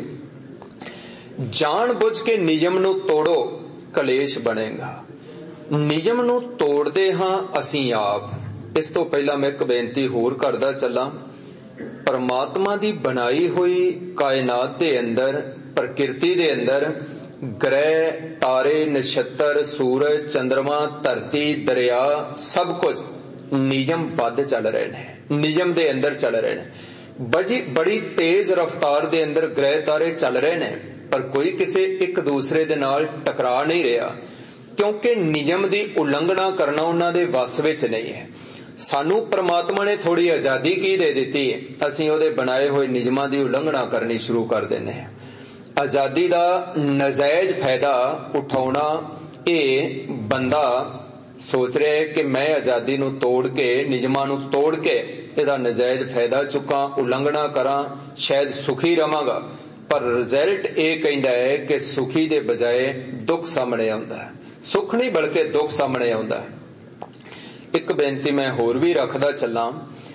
ਜਾਣ ਬੁੱਝ ਕੇ ਨਿਯਮ ਨੂੰ ਤੋੜੋ, ਕਲੇਸ਼ ਬਣੇਗਾ। ਨਿਯਮ ਨੂੰ ਤੋੜਦੇ ਹਾਂ ਅਸੀਂ ਆਪ। ਇਸ ਤੋਂ ਪਹਿਲਾਂ ਮੈਂ ਇੱਕ ਬੇਨਤੀ ਹੋਰ ਕਰਦਾ ਚੱਲਾਂ। ਪਰਮਾਤਮਾ ਦੀ ਬਣਾਈ ਹੋਈ ਕਾਇਨਾਤ ਦੇ ਅੰਦਰ, ਪ੍ਰਕਿਰਤੀ ਦੇ ਅੰਦਰ ਗ੍ਰਹਿ, ਤਾਰੇ, ਨਛੱਤਰ, ਸੂਰਜ, ਚੰਦਰਮਾ, ਧਰਤੀ, ਦਰਿਆ, ਸਭ ਕੁਝ ਨਿਯਮ ਬੱਧ ਚੱਲ ਰਹੇ ਨੇ, ਨਿਯਮ ਦੇ ਅੰਦਰ ਚੱਲ ਰਹੇ ਨੇ। ਬੜੀ ਬੜੀ ਤੇਜ਼ ਰਫ਼ਤਾਰ ਦੇ ਅੰਦਰ ਗ੍ਰਹਿ ਤਾਰੇ ਚੱਲ ਰਹੇ ਨੇ, ਪਰ ਕੋਈ ਕਿਸੇ ਇੱਕ ਦੂਸਰੇ ਦੇ ਨਾਲ ਟਕਰਾ ਨਹੀਂ ਰਿਹਾ, ਕਿਉਂਕਿ ਨਿਯਮ ਦੀ ਉਲੰਘਣਾ ਕਰਨਾ ਉਹਨਾਂ ਦੇ ਵੱਸ ਵਿੱਚ ਨਹੀਂ ਹੈ। ਸਾਨੂੰ ਪ੍ਰਮਾਤਮਾ ਨੇ ਥੋੜੀ ਆਜ਼ਾਦੀ ਕੀ ਦੇ ਦਿੱਤੀ ਹੈ, ਅਸੀਂ ਉਹਦੇ ਬਣਾਏ ਹੋਏ ਨਿਯਮਾਂ ਦੀ ਉਲੰਘਣਾ ਕਰਨੀ ਸ਼ੁਰੂ ਕਰ ਦਿੰਦੇ ਹਾਂ। ਆਜ਼ਾਦੀ ਦਾ ਨਜਾਇਜ਼ ਫਾਇਦਾ ਉਠਾਉਣਾ, ਇਹ ਬੰਦਾ ਸੋਚ ਰਿਹਾ ਹੈ ਕਿ ਮੈਂ ਆਜ਼ਾਦੀ ਨੂੰ ਤੋੜ ਕੇ, ਨਿਯਮਾਂ ਨੂੰ ਤੋੜ ਕੇ ਇਹਦਾ ਨਜਾਇਜ਼ ਫਾਇਦਾ ਚੁੱਕਾਂ, ਉਲੰਘਣਾ ਕਰਾਂ, ਸ਼ਾਇਦ ਸੁਖੀ ਰਵਾਂਗਾ। ਪਰ ਰਿਜ਼ਲਟ ਇਹ ਕਹਿੰਦਾ ਹੈ ਕਿ ਸੁਖੀ ਦੇ ਬਜਾਏ ਦੁੱਖ ਸਾਹਮਣੇ ਆਉਂਦਾ ਹੈ। ਸੁੱਖ ਨਹੀਂ ਬਲਕਿ ਦੁੱਖ ਸਾਹਮਣੇ ਆਉਂਦਾ ਹੈ। ਇੱਕ ਬੇਨਤੀ ਮੈਂ ਹੋਰ ਵੀ ਰੱਖਦਾ ਚੱਲਾਂ।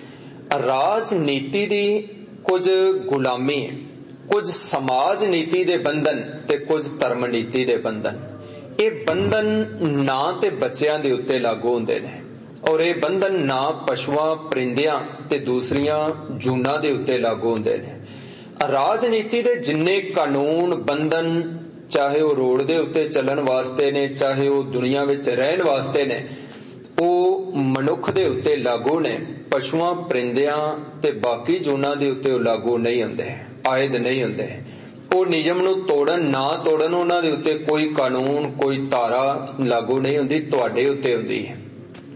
ਰਾਜਨੀਤੀ ਦੀ ਕੁਝ ਗੁਲਾਮੀ, ਕੁਝ ਸਮਾਜ ਨੀਤੀ ਦੇ ਬੰਧਨ ਤੇ ਕੁਝ ਧਰਮ ਨੀਤੀ ਦੇ ਬੰਧਨ। ਇਹ ਬੰਧਨ ਨਾ ਤੇ ਬੱਚਿਆਂ ਦੇ ਉੱਤੇ ਲਾਗੂ ਹੁੰਦੇ ਨੇ, ਔਰ ਇਹ ਬੰਧਨ ਨਾ ਪਸ਼ੂਆਂ, ਪਰਿੰਦਿਆਂ ਤੇ ਦੂਸਰੀਆਂ ਜੂਨਾਂ ਦੇ ਉੱਤੇ ਲਾਗੂ ਹੁੰਦੇ ਨੇ। ਰਾਜਨੀਤੀ ਦੇ ਜਿੰਨੇ ਕਾਨੂੰਨ, ਬੰਧਨ, ਚਾਹੇ ਉਹ ਰੋਡ ਦੇ ਉੱਤੇ ਚੱਲਣ ਵਾਸਤੇ ਨੇ, ਚਾਹੇ ਉਹ ਦੁਨੀਆ ਵਿੱਚ ਰਹਿਣ ਵਾਸਤੇ ਨੇ, ਉਹ ਮਨੁੱਖ ਦੇ ਉੱਤੇ ਲਾਗੂ ਨੇ। ਪਸ਼ੂਆਂ, ਪਰਿੰਦਿਆਂ ਤੇ ਬਾਕੀ ਜੂਨਾਂ ਦੇ ਉੱਤੇ ਉਹ ਲਾਗੂ ਨਹੀਂ ਹੁੰਦੇ, ਆਇਦ ਨਹੀਂ ਹੁੰਦੇ। ਉਹ ਨਿਯਮ ਨੂੰ ਤੋੜਨ ਨਾ ਤੋੜਨ, ਉਹਨਾਂ ਦੇ ਉੱਤੇ ਕੋਈ ਕਾਨੂੰਨ, ਕੋਈ ਧਾਰਾ ਲਾਗੂ ਨਹੀਂ ਹੁੰਦੀ, ਤੁਹਾਡੇ ਉੱਤੇ ਹੁੰਦੀ ਹੈ।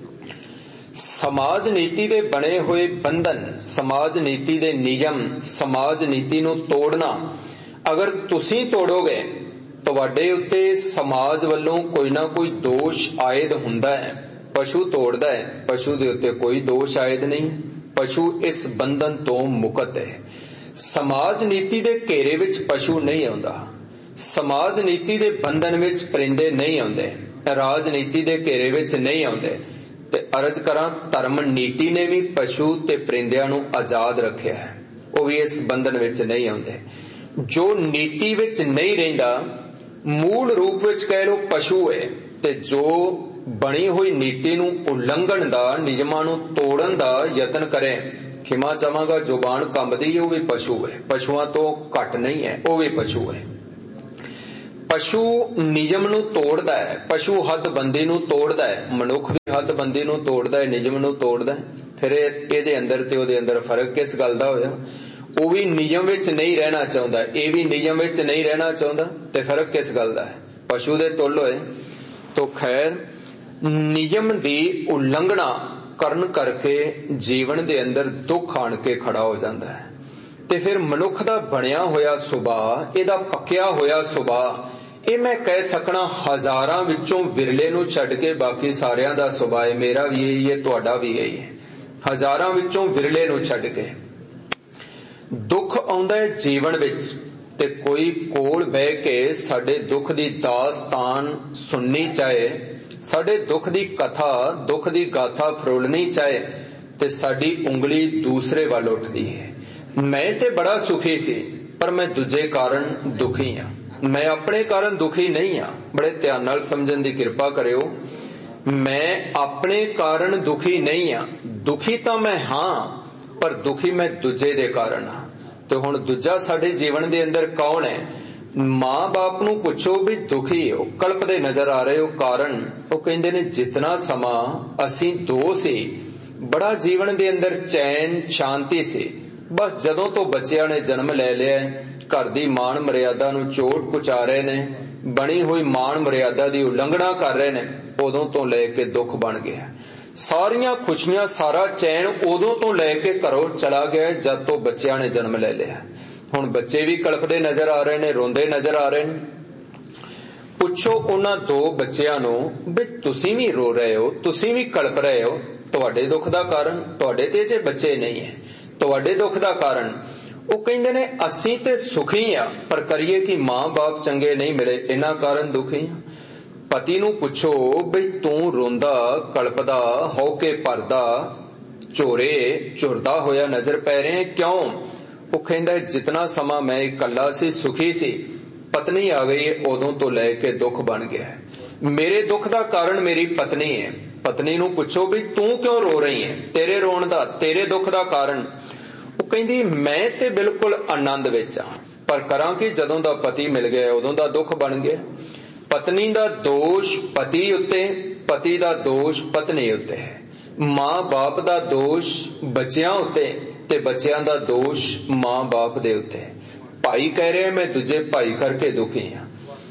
ਸਮਾਜ ਨੀਤੀ ਦੇ ਬਣੇ ਹੋਏ ਬੰਧਨ, ਸਮਾਜ ਨੀਤੀ ਦੇ ਨਿਯਮ, ਸਮਾਜ ਨੀਤੀ ਨੂੰ ਤੋੜਨਾ, ਅਗਰ ਤੁਸੀਂ ਤੋੜੋਗੇ, ਤੁਹਾਡੇ ਉੱਤੇ ਸਮਾਜ ਵੱਲੋਂ ਕੋਈ ਨਾ ਕੋਈ ਦੋਸ਼ ਆਇਦ ਹੁੰਦਾ ਹੈ। ਪਸ਼ੂ ਤੋੜਦਾ ਹੈ, ਪਸ਼ੂ ਦੇ ਉੱਤੇ ਕੋਈ ਦੋਸ਼ ਆਇਦ ਨਹੀਂ, ਪਸ਼ੂ ਇਸ ਬੰਧਨ ਤੋਂ ਮੁਕਤ ਹੈ। ਸਮਾਜ ਨੀਤੀ ਦੇ ਘੇਰੇ ਵਿੱਚ ਪਸ਼ੂ ਨਹੀਂ ਆਉਂਦਾ, ਸਮਾਜ ਨੀਤੀ ਦੇ ਬੰਧਨ ਵਿੱਚ ਪਰਿੰਦੇ ਨਹੀਂ ਆਉਂਦੇ, ਰਾਜਨੀਤੀ ਦੇ ਘੇਰੇ ਵਿੱਚ ਨਹੀਂ ਆਉਂਦੇ। ਤੇ ਅਰਜ਼ ਕਰਾਂ, ਧਰਮ ਨੀਤੀ ਨੇ ਵੀ ਪਸ਼ੂ ਤੇ ਪਰਿੰਦਿਆਂ ਨੂੰ ਆਜ਼ਾਦ ਰੱਖਿਆ ਹੈ, ਉਹ ਵੀ ਇਸ ਬੰਧਨ ਵਿੱਚ ਨਹੀਂ ਆਉਂਦੇ। ਜੋ ਨੀਤੀ ਵਿੱਚ ਨਹੀਂ ਰਹਿੰਦਾ, ਮੂਲ ਰੂਪ ਵਿੱਚ ਕਹਿ ਲੋ ਪਸ਼ੂ ਹੈ, ਤੇ ਜੋ ਬਣੀ ਹੋਈ ਨੀਤੀ ਨੂੰ ਉਲੰਘਣ ਦਾ, ਨਿਯਮਾਂ ਨੂੰ ਤੋੜਨ ਦਾ ਯਤਨ ਕਰੇ, ਖਿਮਾ ਚਾਹਾਂਗਾ ਜ਼ੁਬਾਨ ਕੰਬਦੀ ਹੈ, ਉਹ ਵੀ ਪਸ਼ੂ ਹੈ, ਪਸ਼ੂਆਂ ਤੋਂ ਘੱਟ ਨਹੀਂ ਹੈ, ਉਹ ਵੀ ਪਸ਼ੂ ਹੈ। ਪਸ਼ੂ ਨਿਯਮ ਨੂੰ ਤੋੜਦਾ ਹੈ, ਪਸ਼ੂ ਹੱਦਬੰਦੀ ਨੂੰ ਤੋੜਦਾ ਹੈ, ਮਨੁੱਖ ਵੀ ਹੱਦਬੰਦੀ ਨੂੰ ਤੋੜਦਾ ਹੈ, ਨਿਯਮ ਨੂੰ ਤੋੜਦਾ ਹੈ। ਫਿਰ ਇਹਦੇ ਅੰਦਰ ਤੇ ਉਹਦੇ ਅੰਦਰ ਫਰਕ ਕਿਸ ਗੱਲ ਦਾ ਹੋਇਆ? ਉਹ ਵੀ ਨਿਯਮ ਵਿੱਚ ਨਹੀਂ ਰਹਿਣਾ ਚਾਹੁੰਦਾ, ਇਹ ਵੀ ਨਿਯਮ ਵਿੱਚ ਨਹੀਂ ਰਹਿਣਾ ਚਾਹੁੰਦਾ, ਤੇ ਫਰਕ ਕਿਸ ਗੱਲ ਦਾ ਹੈ? ਪਸ਼ੂ ਦੇ ਤੁੱਲ ਹੋਏ। ਤੋ ਖੈਰ ਨਿਯਮ ਦੀ ਉਲੰਘਣਾ ਕਰਨ ਕਰਕੇ ਜੀਵਨ ਦੇ ਅੰਦਰ ਦੁੱਖ ਆਣ ਕੇ ਖੜਾ ਹੋ ਜਾਂਦਾ ਹੈ। ਤੇ ਫਿਰ ਮਨੁੱਖ ਦਾ ਬਣਿਆ ਹੋਇਆ ਸੁਭਾਅ, ਇਹਦਾ ਪੱਕਿਆ ਹੋਇਆ ਸੁਭਾਅ, ਇਹ ਮੈਂ ਕਹਿ ਸਕਣਾ ਹਜ਼ਾਰਾਂ ਵਿੱਚੋਂ ਵਿਰਲੇ ਨੂੰ ਛੱਡ ਕੇ ਬਾਕੀ ਸਾਰਿਆਂ ਦਾ ਸੁਭਾਅ ਹੈ। ਮੇਰਾ ਵੀ ਇਹੀ ਹੈ, ਤੁਹਾਡਾ ਵੀ ਇਹੀ ਹੈ। ਹਜ਼ਾਰਾਂ ਵਿੱਚੋਂ ਵਿਰਲੇ ਨੂੰ ਛੱਡ ਕੇ ਦੁੱਖ ਆਉਂਦਾ ਹੈ ਜੀਵਨ ਵਿੱਚ, ਤੇ ਕੋਈ ਕੋਲ ਬਹਿ ਕੇ ਸਾਡੇ ਦੁੱਖ ਦੀ ਦਾਸਤਾਨ ਸੁਣਨੀ ਚਾਹੇ, ਸਾਡੇ ਦੁੱਖ ਦੀ ਕਥਾ, ਦੁੱਖ ਦੀ ਗਾਥਾ ਫਰੋਲਣੀ ਚਾਹੇ, ਤੇ ਸਾਡੀ ਉਂਗਲੀ ਦੂਸਰੇ ਵੱਲ ਉੱਠਦੀ ਹੈ। ਮੈਂ ਤੇ ਬੜਾ ਸੁਖੀ ਸੀ, ਪਰ ਮੈਂ ਦੂਜੇ ਕਾਰਨ ਦੁਖੀ ਹਾਂ। ਮੈਂ ਆਪਣੇ ਕਾਰਨ ਦੁਖੀ ਨਹੀਂ ਹਾਂ। ਬੜੇ ਧਿਆਨ ਨਾਲ ਸਮਝਣ ਦੀ ਕਿਰਪਾ ਕਰਿਓ। ਮੈਂ ਆਪਣੇ ਕਾਰਨ ਦੁਖੀ ਨਹੀਂ ਹਾਂ। ਦੁਖੀ ਤਾਂ ਮੈਂ ਹਾਂ, ਪਰ ਦੁਖੀ ਮੈਂ ਦੂਜੇ ਦੇ ਕਾਰਨ ਹਾਂ। ਤੇ ਹੁਣ ਦੂਜਾ ਸਾਡੇ ਜੀਵਨ ਦੇ ਅੰਦਰ ਕੌਣ ਹੈ? ਮਾਂ ਬਾਪ ਨੂੰ ਪੁੱਛੋ ਵੀ ਦੁਖੀ ਹੋ, ਕਲਪਦੇ ਨਜ਼ਰ ਆ ਰਹੇ ਹੋ, ਕਾਰਨ? ਉਹ ਕਹਿੰਦੇ ਨੇ ਜਿਤਨਾ ਸਮਾਂ ਅਸੀਂ ਦੋ ਸੀ, ਬੜਾ ਜੀਵਨ ਦੇ ਅੰਦਰ ਚੈਨ ਸ਼ਾਂਤੀ ਸੀ। ਬਸ ਜਦੋਂ ਤੋਂ ਬੱਚਿਆਂ ਨੇ ਜਨਮ ਲੈ ਲਿਆ, ਘਰ ਦੀ ਮਾਣ ਮਰਿਆਦਾ ਨੂੰ ਚੋਟ ਪਹੁੰਚਾ ਰਹੇ ਨੇ, ਬਣੀ ਹੋਈ ਮਾਣ ਮਰਿਆਦਾ ਦੀ ਉਲੰਘਣਾ ਕਰ ਰਹੇ ਨੇ, ਉਦੋਂ ਤੋਂ ਲੈ ਕੇ ਦੁੱਖ ਬਣ ਗਿਆ। ਸਾਰੀਆਂ ਖੁਸ਼ੀਆਂ, ਸਾਰਾ ਚੈਨ ਉਦੋਂ ਤੋਂ ਲੈ ਕੇ ਘਰੋਂ ਚਲਾ ਗਿਆ ਜਦ ਤੋਂ ਬੱਚਿਆਂ ਨੇ ਜਨਮ ਲੈ ਲਿਆ। ਹੁਣ ਬੱਚੇ ਵੀ ਕਲਪਦੇ ਨਜ਼ਰ ਆ ਰਹੇ ਨੇ, ਰੋਂਦੇ ਨਜ਼ਰ ਆ ਰਹੇ ਨੇ। ਪੁੱਛੋ ਉਹਨਾਂ ਦੋ ਬੱਚਿਆਂ ਨੂੰ ਵੀ ਤੁਸੀਂ ਵੀ ਰੋ ਰਹੇ ਹੋ, ਤੁਸੀਂ ਵੀ ਕਲਪ ਰਹੇ ਹੋ, ਤੁਹਾਡੇ ਦੁੱਖ ਦਾ ਕਾਰਨ? ਤੁਹਾਡੇ ਤੇ ਜੇ ਬੱਚੇ ਨਹੀਂ ਹੈ, ਤੁਹਾਡੇ ਦੁੱਖ ਦਾ ਕਾਰਨ? ਉਹ ਕਹਿੰਦੇ ਨੇ ਅਸੀਂ ਤੇ ਸੁਖੀ ਆ, ਪਰ ਕਰੀਏ ਕਿ ਮਾਂ ਬਾਪ ਚੰਗੇ ਨਹੀਂ ਮਿਲੇ, ਇਹਨਾਂ ਕਾਰਨ ਦੁਖੀ ਆ। ਪਤੀ ਨੂੰ ਪੁੱਛੋ ਬਈ ਤੂੰ ਰੋਂਦਾ, ਕਲਪਦਾ, ਹੋ ਕੇ ਭਰਦਾ, ਝੋਰੇ ਝੁਰਦਾ ਹੋਇਆ ਨਜ਼ਰ ਪੈ ਰਹੇ, ਕਿਉਂ? ਉਹ ਕਹਿੰਦਾ ਜਿਤਨਾ ਸਮਾਂ ਮੈਂ ਇਕੱਲਾ ਸੀ, ਸੁਖੀ ਸੀ, ਪਤਨੀ ਆ ਗਈ, ਉਦੋਂ ਤੋਂ ਲੈ ਕੇ ਦੁੱਖ ਬਣ ਗਿਆ। ਮੇਰੇ ਦੁੱਖ ਦਾ ਕਾਰਨ ਮੇਰੀ ਪਤਨੀ ਹੈ। ਪਤਨੀ ਨੂੰ ਪੁੱਛੋ ਵੀ ਤੂੰ ਕਿਉਂ ਰੋ ਰਹੀ ਹੈ? ਤੇਰੇ ਰੋਣ ਦਾ, ਤੇਰੇ ਦੁੱਖ ਦਾ ਕਾਰਨ? ਉਹ ਕਹਿੰਦੀ ਮੈਂ ਤੇ ਬਿਲਕੁਲ ਆਨੰਦ ਵਿੱਚ ਆ, ਪਰ ਕਰਾਂ ਕਿ ਜਦੋਂ ਦਾ ਪਤੀ ਮਿਲ ਗਿਆ ਉਦੋਂ ਦਾ ਦੁੱਖ ਬਣ ਗਿਆ। ਪਤਨੀ ਦਾ ਦੋਸ਼ ਪਤੀ ਉੱਤੇ, ਪਤੀ ਦਾ ਦੋਸ਼ ਪਤਨੀ ਉੱਤੇ ਹੈ। ਮਾਂ ਬਾਪ ਦਾ ਦੋਸ਼ ਬੱਚਿਆਂ ਉੱਤੇ, ਤੇ ਬੱਚਿਆਂ ਦਾ ਦੋਸ਼ ਮਾਂ ਬਾਪ ਦੇ ਉੱਤੇ। ਭਾਈ ਕਹਿ ਰਿਹਾ ਮੈਂ ਦੂਜੇ ਭਾਈ ਕਰਕੇ ਦੁਖੀ ਹਾਂ,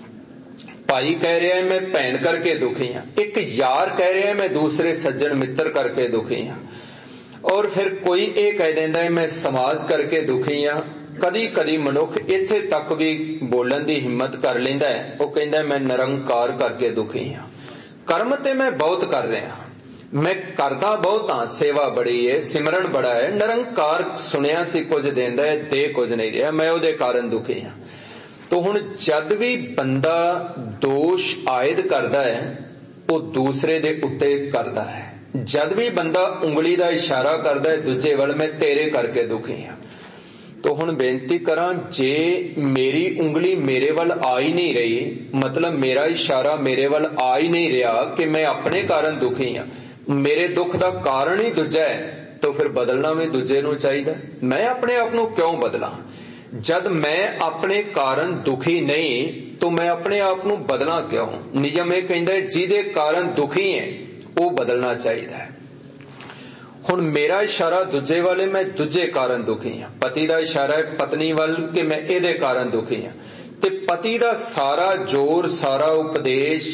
ਭਾਈ ਕਹਿ ਰਿਹਾ ਮੈਂ ਭੈਣ ਕਰਕੇ ਦੁਖੀ ਹਾਂ, ਇੱਕ ਯਾਰ ਕਹਿ ਰਿਹਾ ਮੈਂ ਦੂਸਰੇ ਸੱਜਣ ਮਿੱਤਰ ਕਰਕੇ ਦੁਖੀ ਹਾਂ, ਔਰ ਫਿਰ ਕੋਈ ਇਹ ਕਹਿ ਦਿੰਦਾ ਹੈ ਮੈਂ ਸਮਾਜ ਕਰਕੇ ਦੁਖੀ ਹਾਂ। ਕਦੀ ਕਦੀ ਮਨੁੱਖ ਇੱਥੇ ਤੱਕ ਵੀ ਬੋਲਣ ਦੀ ਹਿੰਮਤ ਕਰ ਲੈਂਦਾ ਹੈ, ਉਹ ਕਹਿੰਦਾ ਮੈਂ ਨਿਰੰਕਾਰ ਕਰਕੇ ਦੁਖੀ ਹਾਂ। ਕਰਮ ਤੇ ਮੈਂ ਬਹੁਤ ਕਰ ਰਿਹਾ, ਮੈਂ ਕਰਦਾ ਬਹੁਤ ਹਾਂ, ਸੇਵਾ ਬੜੀ ਹੈ, ਸਿਮਰਨ ਬੜਾ ਹੈ, ਨਿਰੰਕਾਰ ਸੁਣਿਆ ਸੀ ਕੁਝ ਦਿੰਦਾ ਹੈ, ਦੇ ਕੁਝ ਨਹੀਂ ਰਿਹਾ, ਮੈਂ ਉਹਦੇ ਕਾਰਨ ਦੁਖੀ ਹਾਂ। ਤੋ ਹੁਣ ਜਦ ਵੀ ਬੰਦਾ ਦੋਸ਼ ਆਇਦ ਕਰਦਾ ਹੈ ਉਹ ਦੂਸਰੇ ਦੇ ਉੱਤੇ ਕਰਦਾ ਹੈ। ਜਦ ਵੀ ਬੰਦਾ ਉਂਗਲੀ ਦਾ ਇਸ਼ਾਰਾ ਕਰਦਾ ਹੈ ਦੂਜੇ ਵੱਲ, ਮੈਂ ਤੇਰੇ ਕਰਕੇ ਦੁਖੀ ਹਾਂ। ਤੋ ਹੁਣ ਬੇਨਤੀ ਕਰਾਂ, ਜੇ ਮੇਰੀ ਉਂਗਲੀ ਮੇਰੇ ਵੱਲ ਆ ਹੀ ਨਹੀਂ ਰਹੀ, ਮਤਲਬ ਮੇਰਾ ਇਸ਼ਾਰਾ ਮੇਰੇ ਵੱਲ ਆ ਹੀ ਨਹੀਂ ਰਿਹਾ ਕਿ ਮੈਂ ਆਪਣੇ ਕਾਰਨ ਦੁਖੀ ਹਾਂ, ਮੇਰੇ ਦੁੱਖ ਦਾ ਕਾਰਨ ਹੀ ਦੂਜਾ ਹੈ, ਤਾਂ ਫਿਰ ਬਦਲਣਾ ਵੀ ਦੂਜੇ ਨੂੰ ਚਾਹੀਦਾ। ਮੈਂ ਆਪਣੇ ਆਪ ਨੂੰ ਕਿਉਂ ਬਦਲਾਂ? ਜਦ ਮੈਂ ਆਪਣੇ ਕਾਰਨ ਦੁਖੀ ਨਹੀਂ ਤਾਂ ਮੈਂ ਆਪਣੇ ਆਪ ਨੂੰ ਬਦਲਾਂ ਕਿਉਂ? ਨਿਯਮ ਇਹ ਕਹਿੰਦਾ ਜਿਹਦੇ ਕਾਰਨ ਦੁਖੀ ਹੈ ਉਹ ਬਦਲਣਾ ਚਾਹੀਦਾ ਹੈ। ਹੁਣ ਮੇਰਾ ਇਸ਼ਾਰਾ ਦੂਜੇ ਵਾਲੇ, ਮੈਂ ਦੂਜੇ ਕਾਰਨ ਦੁਖੀ ਹਾਂ। ਪਤੀ ਦਾ ਇਸ਼ਾਰਾ ਹੈ ਪਤਨੀ ਵੱਲ ਕਿ ਮੈਂ ਇਹਦੇ ਕਾਰਨ ਦੁਖੀ ਹਾਂ, ਤੇ ਪਤੀ ਦਾ ਸਾਰਾ ਜ਼ੋਰ, ਸਾਰਾ ਉਪਦੇਸ਼,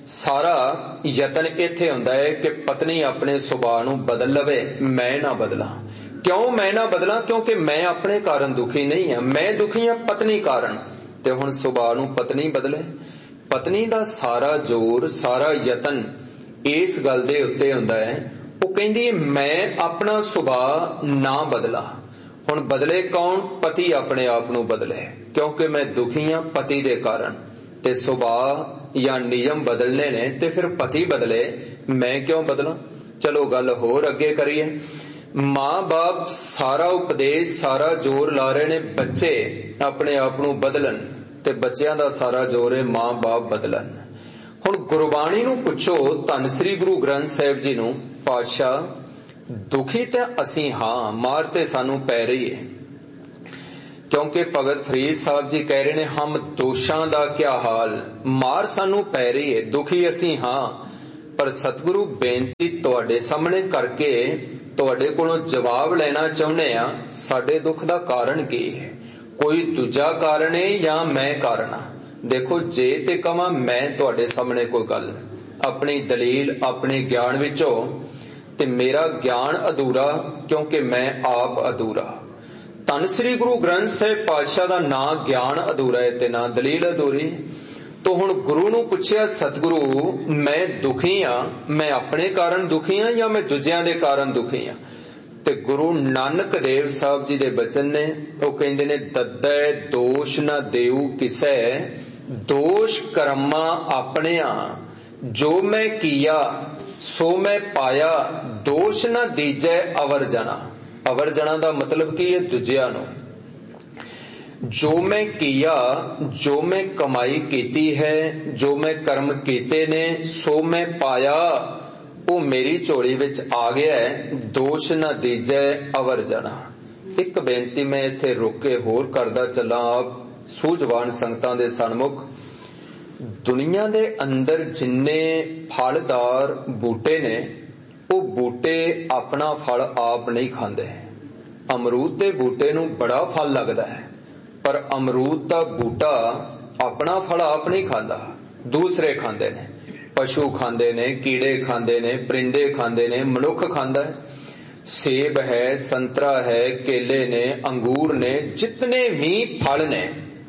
ਸਾਰਾ ਯਤਨ ਇੱਥੇ ਹੁੰਦਾ ਹੈ ਕਿ ਪਤਨੀ ਆਪਣੇ ਸੁਭਾਅ ਨੂੰ ਬਦਲ ਲਵੇ, ਮੈਂ ਨਾ ਬਦਲਾਂ। ਕਿਉਂ ਮੈਂ ਨਾ ਬਦਲਾਂ? ਕਿਉਂਕਿ ਮੈਂ ਆਪਣੇ ਕਾਰਨ ਦੁਖੀ ਨਹੀਂ ਹਾਂ, ਮੈਂ ਦੁਖੀ ਹਾਂ ਪਤਨੀ ਕਾਰਨ। ਤੇ ਹੁਣ ਸੁਭਾਅ ਨੂੰ ਪਤਨੀ ਬਦਲੇ। ਪਤਨੀ ਦਾ ਸਾਰਾ ਜ਼ੋਰ, ਸਾਰਾ ਯਤਨ ਇਸ ਗੱਲ ਦੇ ਉੱਤੇ ਹੁੰਦਾ ਹੈ, ਉਹ ਕਹਿੰਦੀ ਮੈਂ ਆਪਣਾ ਸੁਭਾਅ ਨਾ ਬਦਲਾ। ਹੁਣ ਬਦਲੇ ਕੌਣ? ਪਤੀ ਆਪਣੇ ਆਪ ਨੂੰ ਬਦਲੇ, ਕਿਉਂਕਿ ਮੈਂ ਦੁਖੀ ਹਾਂ ਪਤੀ ਦੇ ਕਾਰਨ। ਤੇ ਸੁਭਾਅ ਜਾਂ ਨਿਯਮ ਬਦਲਨੇ ਨੇ ਤੇ ਫਿਰ ਪਤੀ ਬਦਲੇ, ਮੈਂ ਕਿਉਂ ਬਦਲਾਂ? ਚਲੋ ਗੱਲ ਹੋਰ ਅੱਗੇ ਕਰੀਏ। ਮਾਂ ਬਾਪ ਸਾਰਾ ਉਪਦੇਸ਼, ਸਾਰਾ ਜ਼ੋਰ ਲਾ ਰਹੇ ਨੇ ਬੱਚੇ ਆਪਣੇ ਆਪ ਨੂੰ ਬਦਲਣ, ਤੇ ਬੱਚਿਆਂ ਦਾ ਸਾਰਾ ਜ਼ੋਰ ਹੈ ਮਾਂ ਬਾਪ ਬਦਲਣ। ਹੁਣ ਗੁਰਬਾਣੀ ਨੂੰ ਪੁੱਛੋ, ਧੰਨ ਸ੍ਰੀ ਗੁਰੂ ਗ੍ਰੰਥ ਸਾਹਿਬ ਜੀ ਨੂੰ, ਪਾਤਸ਼ਾਹ दुखी तो असी हाँ, मार ते सानू पै रही है। क्योंकि भगत फरीद साहब जी कह रहे ने, हम दोषां दा क्या हाल, मार सानू पै रही है, दुखी असी हाँ। पर सतगुरु बेनती तुहाडे सामने करके तुहाडे कोलों जवाब लेना चाहुंदे आ, साडे दुख दा कारण की है? कोई दूजा कारण है या मैं कारण हाँ? देखो, जे ते कहां मैं तुहाडे सामने कोई गल अपनी दलील अपने ज्ञान विचों, ते मेरा ज्ञान अधूरा, क्योंकि मैं आप अधूरा। धन श्री गुरु ग्रंथ साहिब पातशाह दा ना ज्ञान अधूरा है ते ना दलील अधूरी। तो हुण गुरु नूं पुछया, सतगुरु मैं दुखी हाँ, मैं अपने कारण दुखी हाँ या मैं दूजियां दे कारण दुखी हाँ? ते गुरु नानक देव साहब जी दे बचन ने, वो कहंदे ने, दद्दै दोष न देऊ किसै, दोष कर्मा अपने आ, जो मैं किया सो मैं पाया, दोष न दीजै अवर जना। अवर जना दा मतलब की है? दूजिया नूं। जो मैं किया, जो मैं कमाई कीती है, जो मैं कर्म कीते ने, सो मैं पाया, वो मेरी झोली विच आ गया है, दोष न दीजै अवर जना। एक बेनती मैं इत्थे रुक के होर करदा चला, आप सूझवान संगतां दे सन्मुख। दुनिया दे अंदर जिन्ने फलदार बूटे ने, वो बूटे अपना फल आप नहीं खांदे। अमरूद दे बूटे नूं बड़ा फल लगदा है, पर अमरूद दा बूटा अपना फल आप नहीं खांदा, दूसरे खांदे ने। पशु खांदे ने, कीड़े खांदे ने, परिंदे खांदे ने, मनुख खांदा है। सेब है, संतरा है, केले ने, अंगूर ने, जितने भी फल ने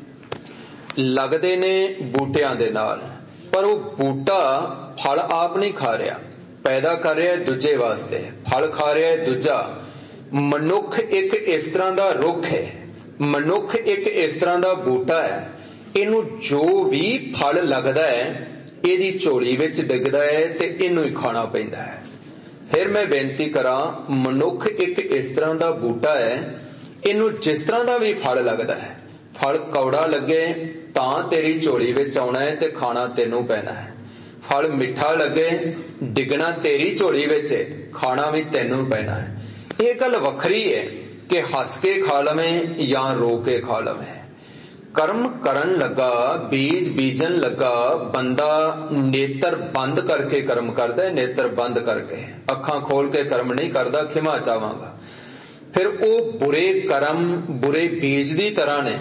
लगदे ने बूटियां दे नाल, पर वो बूटा फल आप नहीं खा रहा, पैदा कर रहा है दूजे वास्ते, फल खा रहा है दूजा। मनुख एक इस तरह दा रुख है, मनुख एक इस तरह दा बूटा है, इनू जो भी फल लगदा है इहदी झोली विच डिगदा है ते इनू ही खाना पैंदा है। फिर मैं बेनती करा, मनुख एक इस तरह दा बूटा है, इनू जिस तरह दा भी फल लगदा है, फल कौड़ा लगे तां तेरी झोली विच आउणा है ते खाना तैनू पैना है। फल मिठा लगे डिगना तेरी झोली विच, खाना भी तैनू पैना है। ये गल वखरी है कि हस के खा लवें या रो के खा लवें। कर्म करन लगा, बीज बीजन लगा, बंदा नेत्र बंद करके कर्म करता है, नेत्र बंद करके, अखां खोल के कर्म नहीं करता, खिमा चावांगा। फिर वो बुरे कर्म बुरे बीज दी तरह ने,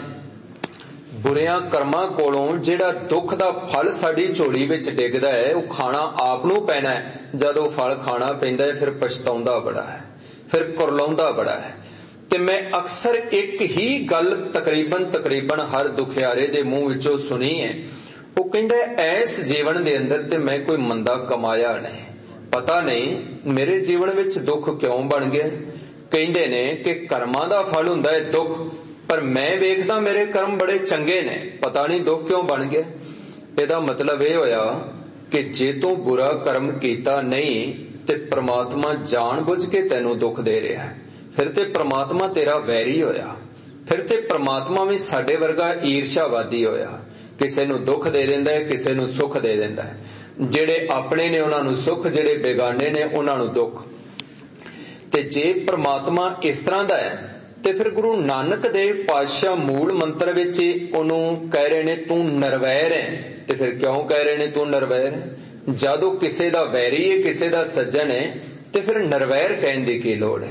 बुरियां कर्मां कोलों जिहड़ा दुख दा फल साडी झोली विच डिगदा है, वो खाना आप नूं पैना है। जद वो फल खाना पैंदा है, फिर पछताउंदा बड़ा है, फिर कुरलाउंदा बड़ा है। ते मैं अक्सर एक ही गल तकरीबन तकरीबन हर दुखियारे दे मुंह विचों सुनी है, वो कहंदा है इस जीवन दे अंदर ते मैं कोई मंदा कमाया नहीं, पता नहीं मेरे जीवन विच दुख क्यों बन गया। कहंदे ने कि कर्मां दा फल हुंदा है दुख, पर मैं वेखदा मेरे कर्म बड़े चंगे ने, पता नहीं दुख क्यों बन गया। इहदा मतलब यह होया कि जे तू बुरा कर्म कीता नहीं ते परमात्मा जान बुझ के तैनूं दुख दे रहा है, फिर ते परमात्मा तेरा वैरी होया, फिर ते परमात्मा भी साडे वर्गा ईर्ष्यावादी होया, किसे नूं दुख दे दिंदा है, किसे नूं सुख दे दिंदा है। जेड़े अपने ने उन्हां नूं सुख, जेड़े बेगाने ने उन्हां नूं दुख। ते जे परमात्मा इस तरह दा है ते फिर गुरु नानक देव पातशाह मूल मंत्र विच उहनूं कह रहे ने तू नरवैर है। ते फिर क्यों कह रहे ने तू नरवैर है? जदों किसे दा वैरी है, किसे दा सज्जन है, ते फिर नरवैर कहण दी की लोड़ है?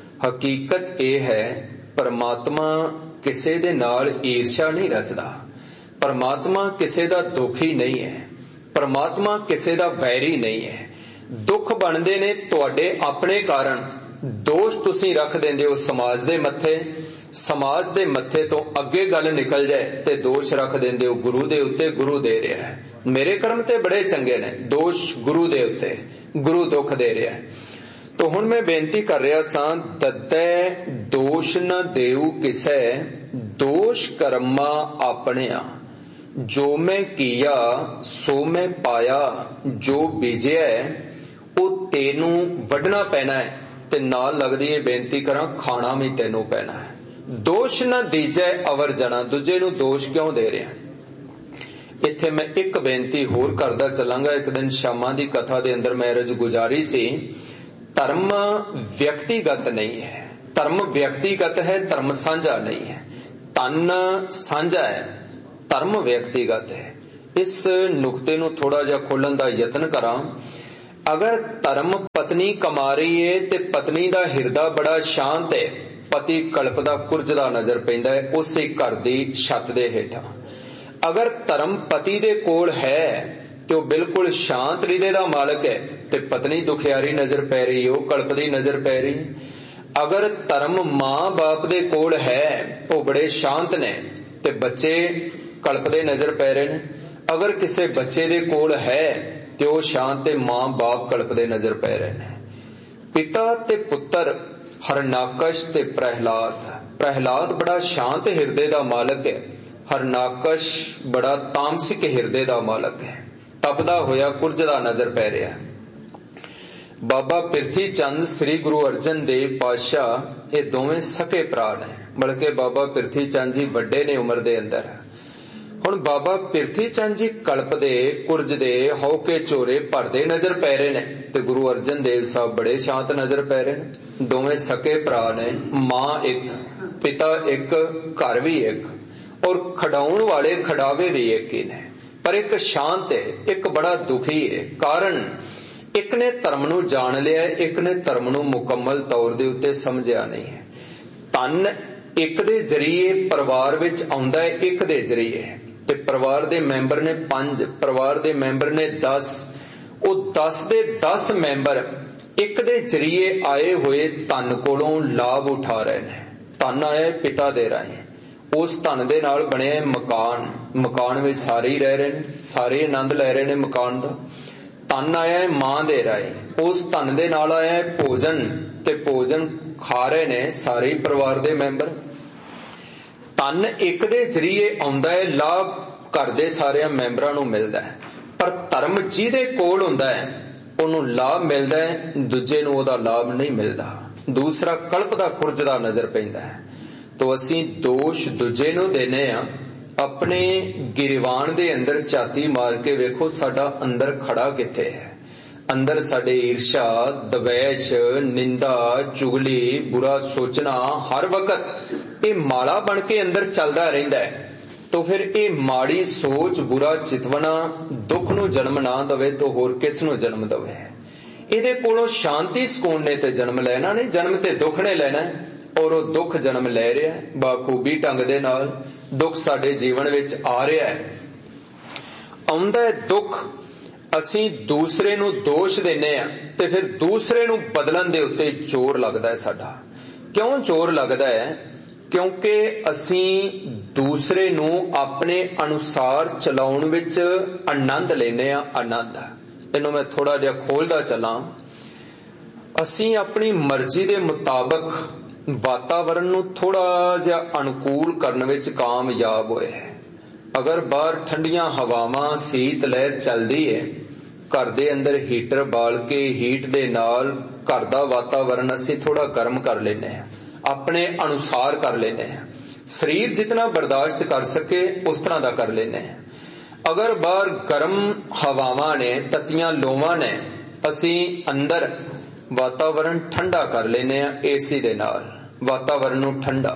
हकीकत यह है, परमात्मा किसे दे नाल ईर्ष्या नहीं रचदा, परमात्मा किसे दा दुखी नहीं है, परमात्मा किसे दा वैरी नहीं है। दुख बनदे ने तुहाडे अपने कारण, दोष तुसीं रख देंदे हो समाज दे मत्थे, समाज दे मत्थे तो अगे गल निकल जाए ते दोष रख देंदे हो गुरु दे उत्ते, गुरु दे रहा है, मेरे कर्म ते बड़े चंगे ने, दोष गुरु दे उत्ते, गुरु दुख दे रहा है। तो हुण मैं बेनती कर रहा सां, दद्दै दोष न देऊ किसै, दोष कर्मा अपणिया, जो मैं किया सो मैं पाया, जो बीजिया वो तेनू वढना पैना है, ते नाल लगदी है बेनती करा खाना भी तेनू पैना है। दोष न दीजै अवर जना, दूजे नू दोष क्यों दे रहा? इत्थे मैं एक बेनती होर करदा चलांगा। एक दिन शामां दी कथा दे अंदर मैं रज गुजारी सी, धर्म व्यक्तिगत नहीं है, धर्म व्यक्तिगत है, धर्म साझा नहीं है। तन साझा है, धर्म व्यक्तिगत है। इस नुकते नूं थोड़ा जिहा खोलण दा यतन करां। अगर धर्म पत्नी कमा रही है ते पत्नी दा हिरदा बड़ा शांत है, पति कल्पदा कुरजदा नजर पैंदा है उसे घर दी छत दे हेठां। अगर धर्म पति दे कोल है ते ओह बिल्कुल शांत हृदय दा मालक है ते पत्नी दुखियारी नजर पै रही, ओह कल्पदी नजर पै रही। अगर धर्म मां बाप दे कोल है, ओह बड़े शांत ने ते बच्चे कल्पदे नजर पै रहे ने। अगर किसी बच्चे दे कोल है ते ओह शांत ते मां बाप कल्पदे नजर पै रहे ने। पिता ते पुत्र हरनाकश ते प्रहलाद, प्रहलाद बड़ा शांत हिरदे दा मालक है, हरनाकश बड़ा तामसिक हिरदे दा मालक है, तपदा होया कुरजदा नजर पै रहा है। बाबा पिरथी चंद श्री गुरु अर्जन देव पातशाह ये दोवें सके भरा ने, बल्कि बाबा पिरथी चंद जी वड्डे ने उम्र दे अंदर। हुण बाबा पिरथी चंद जी कल्पदे कुरजदे हौके झोरे भरदे नजर पै रहे ने ते गुरु अर्जन देव साहब बड़े शांत नजर पै रहे ने। दोवें सके भरा ने, मां एक, पिता एक, घर भी एक और खड़ाउण वाले खड़ावे भी एक ही ने। पर एक शांत है, एक बड़ा दुखी है। कारण एक ने धर्म नूं जान लिया, एक ने धर्म नूं मुकम्मल तौर दे उत्ते समझिया नहीं है। तन एक दे जरिए परिवार विच आउंदा है, एक दे जरिए ते परिवार दे मैंबर ने पंज, परिवार दे मैंबर ने दस, वो दस दे दस मैंबर एक दे जरिए आए हुए धन कोलों लाभ उठा रहे ने। धन आया पिता दे राहें, उस धन दे नाल बने मकान, मकान में सारे ही रह रहे ने, सारे आनंद ले रहे ने मकान दा। धन आया है मां दे राहें, उस धन दे नाल आया है भोजन ते भोजन खा रहे ने सारे ही परिवार दे मैंबर। धन एक दे जरिए आउंदा है, लाभ घर दे सारे मैंबरां नूं मिलदा है। पर धर्म जिहदे कोल हुंदा है उहनूं लाभ मिलदा है, दूजे नूं ओहदा लाभ नहीं मिलदा, दूसरा कल्पदा कुरजदा नजर पैंदा है। तो असीं दोष दूजे नूं देने आ, अपने गिरवान दे अंदर झाती मार के वेखो साडा अंदर खड़ा किथे है। अंदर साडे ईर्षा, दवैश, निंदा, चुगली, बुरा सोचना हर वक्त ये माड़ा बन के अंदर चलदा रहिंदा है। तो फिर ये माड़ी सोच, बुरा चितवना दुख नूं जन्म ना दवे तो होर किस नूं जन्म दवे। इहदे कोलों शांति सुकून ने ते जन्म लेना नहीं, जन्म ते दुख ने लेना है। और वो दुख जन्म ले रहा है बाखूबी ढंग दे नाल। दुख साडे जीवन विच आ रहा है, आउंदा है दुख, असीं दूसरे नूं दोष देने आ ते फिर दूसरे नूं बदलन दे उत्ते जोर लगदा है साडा। क्यों जोर लगदा है? क्योंकि असीं दूसरे नूं अपने अनुसार चलाउण विच आनंद लेने आ। आनंद इहनूं मैं थोड़ा जिहा खोलदा चलां। असीं अपनी मर्जी दे मुताबक वातावरण नूं थोड़ा जिहा अनुकूल करन विच कामयाब होए। अगर बाहर ठंडियां हवावां, सीत लहर चलदी है, घर दे अंदर हीटर बाल के हीट दे नाल घर दा वातावरण असीं थोड़ा गर्म कर लेने हैं, अपने अनुसार कर लेने हैं। शरीर जितना बर्दाश्त कर सके उस तरह दा कर लेने हैं। अगर बाहर गर्म हवावां ने, ततियां लोवां ने, असीं अंदर वातावरण ठंडा कर लेने हैं एसी दे नाल, वातावरण नूं ठंडा।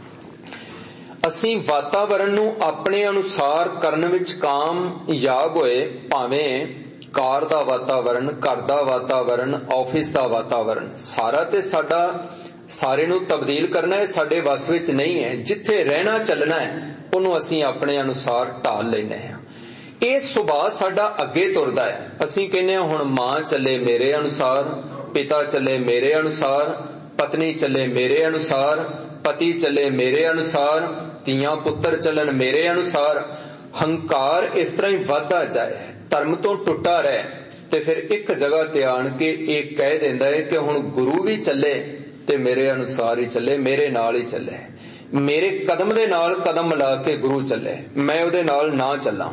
असीं वातावरण नूं अपने अनुसार करन विच कामयाब होए, भावें कार दा वातावरण, घर दा वातावरण, ऑफिस दा वातावरण, सारा ते साडा सारे नूं तब्दील करना है साडे वस विच नहीं है। जिथे रहना चलना है उहनूं असीं अपने अनुसार ढाल लैने हैं। ਇਹ ਸੁਭਾਅ ਸਾਡਾ ਅੱਗੇ ਤੁਰਦਾ ਹੈ। ਅਸੀਂ ਕਹਿੰਦੇ ਹਾਂ ਹੁਣ ਮਾਂ ਚੱਲੇ ਮੇਰੇ ਅਨੁਸਾਰ, ਪਿਤਾ ਚੱਲੇ ਮੇਰੇ ਅਨੁਸਾਰ, ਪਤਨੀ ਚੱਲੇ ਮੇਰੇ ਅਨੁਸਾਰ, ਪਤੀ ਚੱਲੇ ਮੇਰੇ ਅਨੁਸਾਰ, ਧੀਆਂ ਪੁੱਤਰ ਚੱਲਣ ਮੇਰੇ ਅਨੁਸਾਰ। ਹੰਕਾਰ ਇਸ ਤਰ੍ਹਾਂ ਹੀ ਵੱਧਦਾ ਜਾਏ, ਧਰਮ ਤੋਂ ਟੁੱਟਾ ਰਹੇ ਤੇ ਫਿਰ ਇੱਕ ਜਗ੍ਹਾ ਤੇ ਆਣ ਕੇ ਇਹ ਕਹਿ ਦਿੰਦਾ ਹੈ ਕਿ ਹੁਣ ਗੁਰੂ ਵੀ ਚੱਲੇ ਤੇ ਮੇਰੇ ਅਨੁਸਾਰ ਹੀ ਚੱਲੇ, ਮੇਰੇ ਨਾਲ ਹੀ ਚੱਲੇ, ਮੇਰੇ ਕਦਮ ਦੇ ਨਾਲ ਕਦਮ ਮਿਲਾ ਕੇ ਗੁਰੂ ਚੱਲੇ, ਮੈਂ ਉਹਦੇ ਨਾਲ ਨਾ ਚੱਲਾਂ।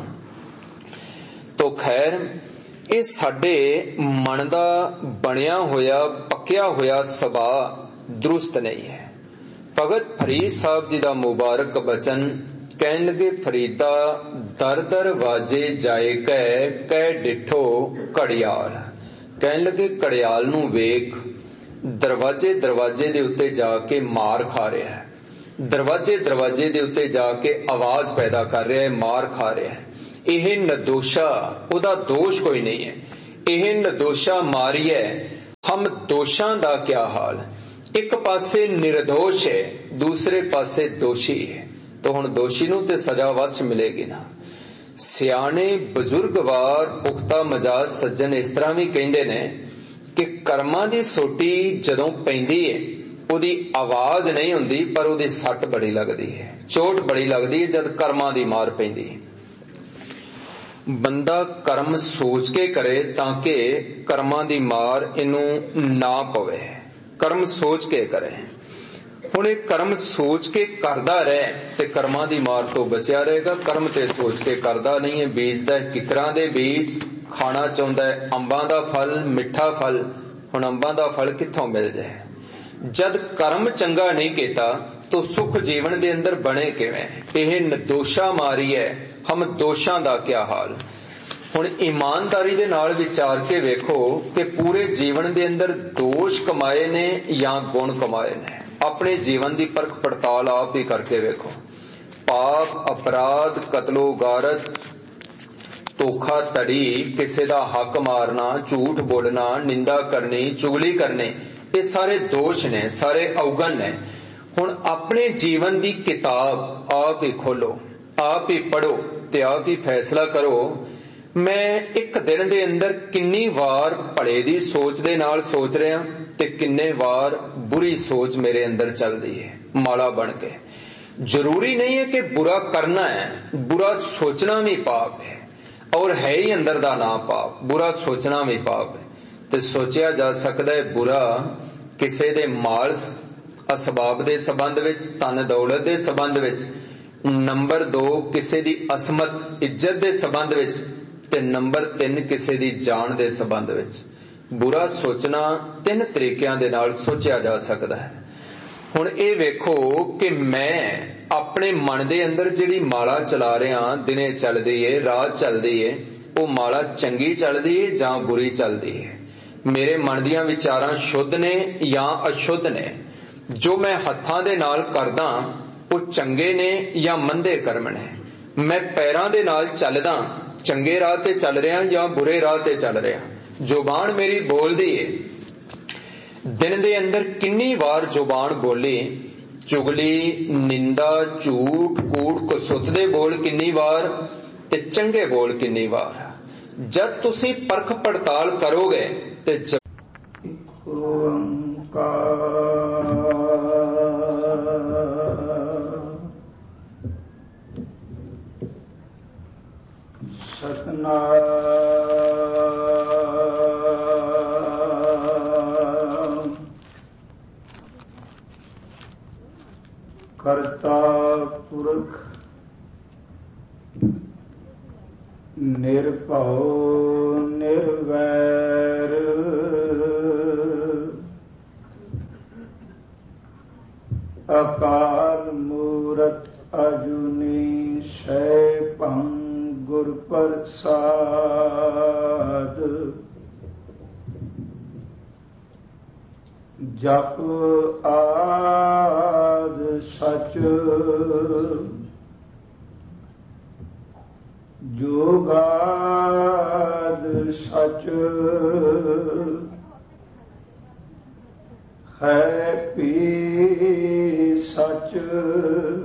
तो खैर ये साडे मन दा बनिया होया पक्या होया सुभाअ दुरुस्त नहीं है। भगत फरीद साहब जी दा मुबारक बचन कहन लगे, फरीदा दर दर वाजे जाए कै कै डिठो घड़ियाल। कहन लगे घड़ियाल नूं वेख, दरवाजे दरवाजे दे उत्ते जाके मार खा रहा है, दरवाजे दरवाजे दे उत्ते जाके आवाज पैदा कर रहा है, मार खा रहा है। यह निर्दोषा, उहदा दोष कोई नहीं है, यह निर्दोषा मारी है। हम दोषां दा क्या हाल, एक पासे निर्दोष है, दूसरे पासे दोषी है, तो हुण दोषी नूं ते सजा वश मिलेगी ना। सियाणे बजुर्ग वार पुख्ता मजाज सज्जन इस तरह भी कहंदे ने कि कर्मां दी सोटी जदों पैंदी है उहदी आवाज नहीं हुंदी, पर उहदी सट बड़ी लगदी है, चोट बड़ी लगदी है जद कर्मां दी मार पैंदी है। बंदा कर्म सोच के करे ताकि कर्मां दी मार इनू ना पवे, कर्म सोच के करे। हुण इह कर्म सोच के करदा रहे ते कर्मां दी मार तो बचिया रहेगा। कर्म ते सोच के करदा नहीं है, बीजदा है किकरां दे बीज, खाना चाहुंदा है अंबां दा फल, मिठा फल। हुण अंबां दा फल कित्थों मिल जाए? जद कर्म चंगा नहीं कीता तो सुख जीवन दे अंदर बने किवें? यह निर्दोषा मारी है, हम दोषां दा क्या हाल। हुण ईमानदारी दे नाल विचार के वेखो कि पूरे जीवन दे अंदर दोष कमाए ने या गुण कमाए ने। अपने जीवन की परख पड़ताल आप ही करके वेखो। पाप, अपराध, कतलो गारत, धोखा धड़ी, किसी का हक मारना, झूठ बोलना, निंदा करनी, चुगली करनी, ये सारे दोष ने, सारे अवगुण ने। हुण अपने जीवन की किताब आप ही खोलो, आप ही पढ़ो ते आप ही फैसला करो। मैं एक दिन दे अंदर किन्नी वार भले दी सोच दे नाल सोच रहा ते किन्ने वार बुरी सोच मेरे अंदर चलदी है माड़ा बन के। जरूरी नहीं है कि बुरा करना है, बुरा सोचना भी पाप है और है ही अंदर दा ना पाप, बुरा सोचना भी पाप है। ते सोचिया जा सकदा है बुरा किसी दे माल असबाब दे संबंध विच, धन दौलत दे संबंध विच, नंबर दो किसी दी असमत इज्जत दे संबंध विच, ते नंबर तीन किसी दी जान दे संबंध विच। बुरा सोचना तीन तरीकिਆਂ दे नाल सोचिया जा सकदा है। हुण ये वेखो कि मैं अपने मन दे अंदर जिहड़ी माला चला रहा, दिने चलदी है, रात चलदी है, वो माला चंगी चलदी है जां बुरी चलदी है। मेरे मन दीयां विचारां शुद्ध ने या अशुद्ध ने। जो मैं हत्थां दे नाल करदा वो चंगे ने या मंदे कर्म ने। मैं पैरां दे नाल चलदा, चंगे राह ते चल रहा या बुरे राह ते चल रहा। जुबान मेरी बोलदी है, दिन दे अंदर किन्नी वार जुबान बोली, चुगली, निंदा, झूठ, कूड़, कसुत दे बोल किन्नी वार ते चंगे बोल किन्नी वार। जद तुसी परख पड़ताल करोगे ते सतनाम करता पुरख निर्भव निर्वैर अकाल मूरत अजुनी सैभं गुर प्रसाद। जप आद सच जोगाद सच है पी सच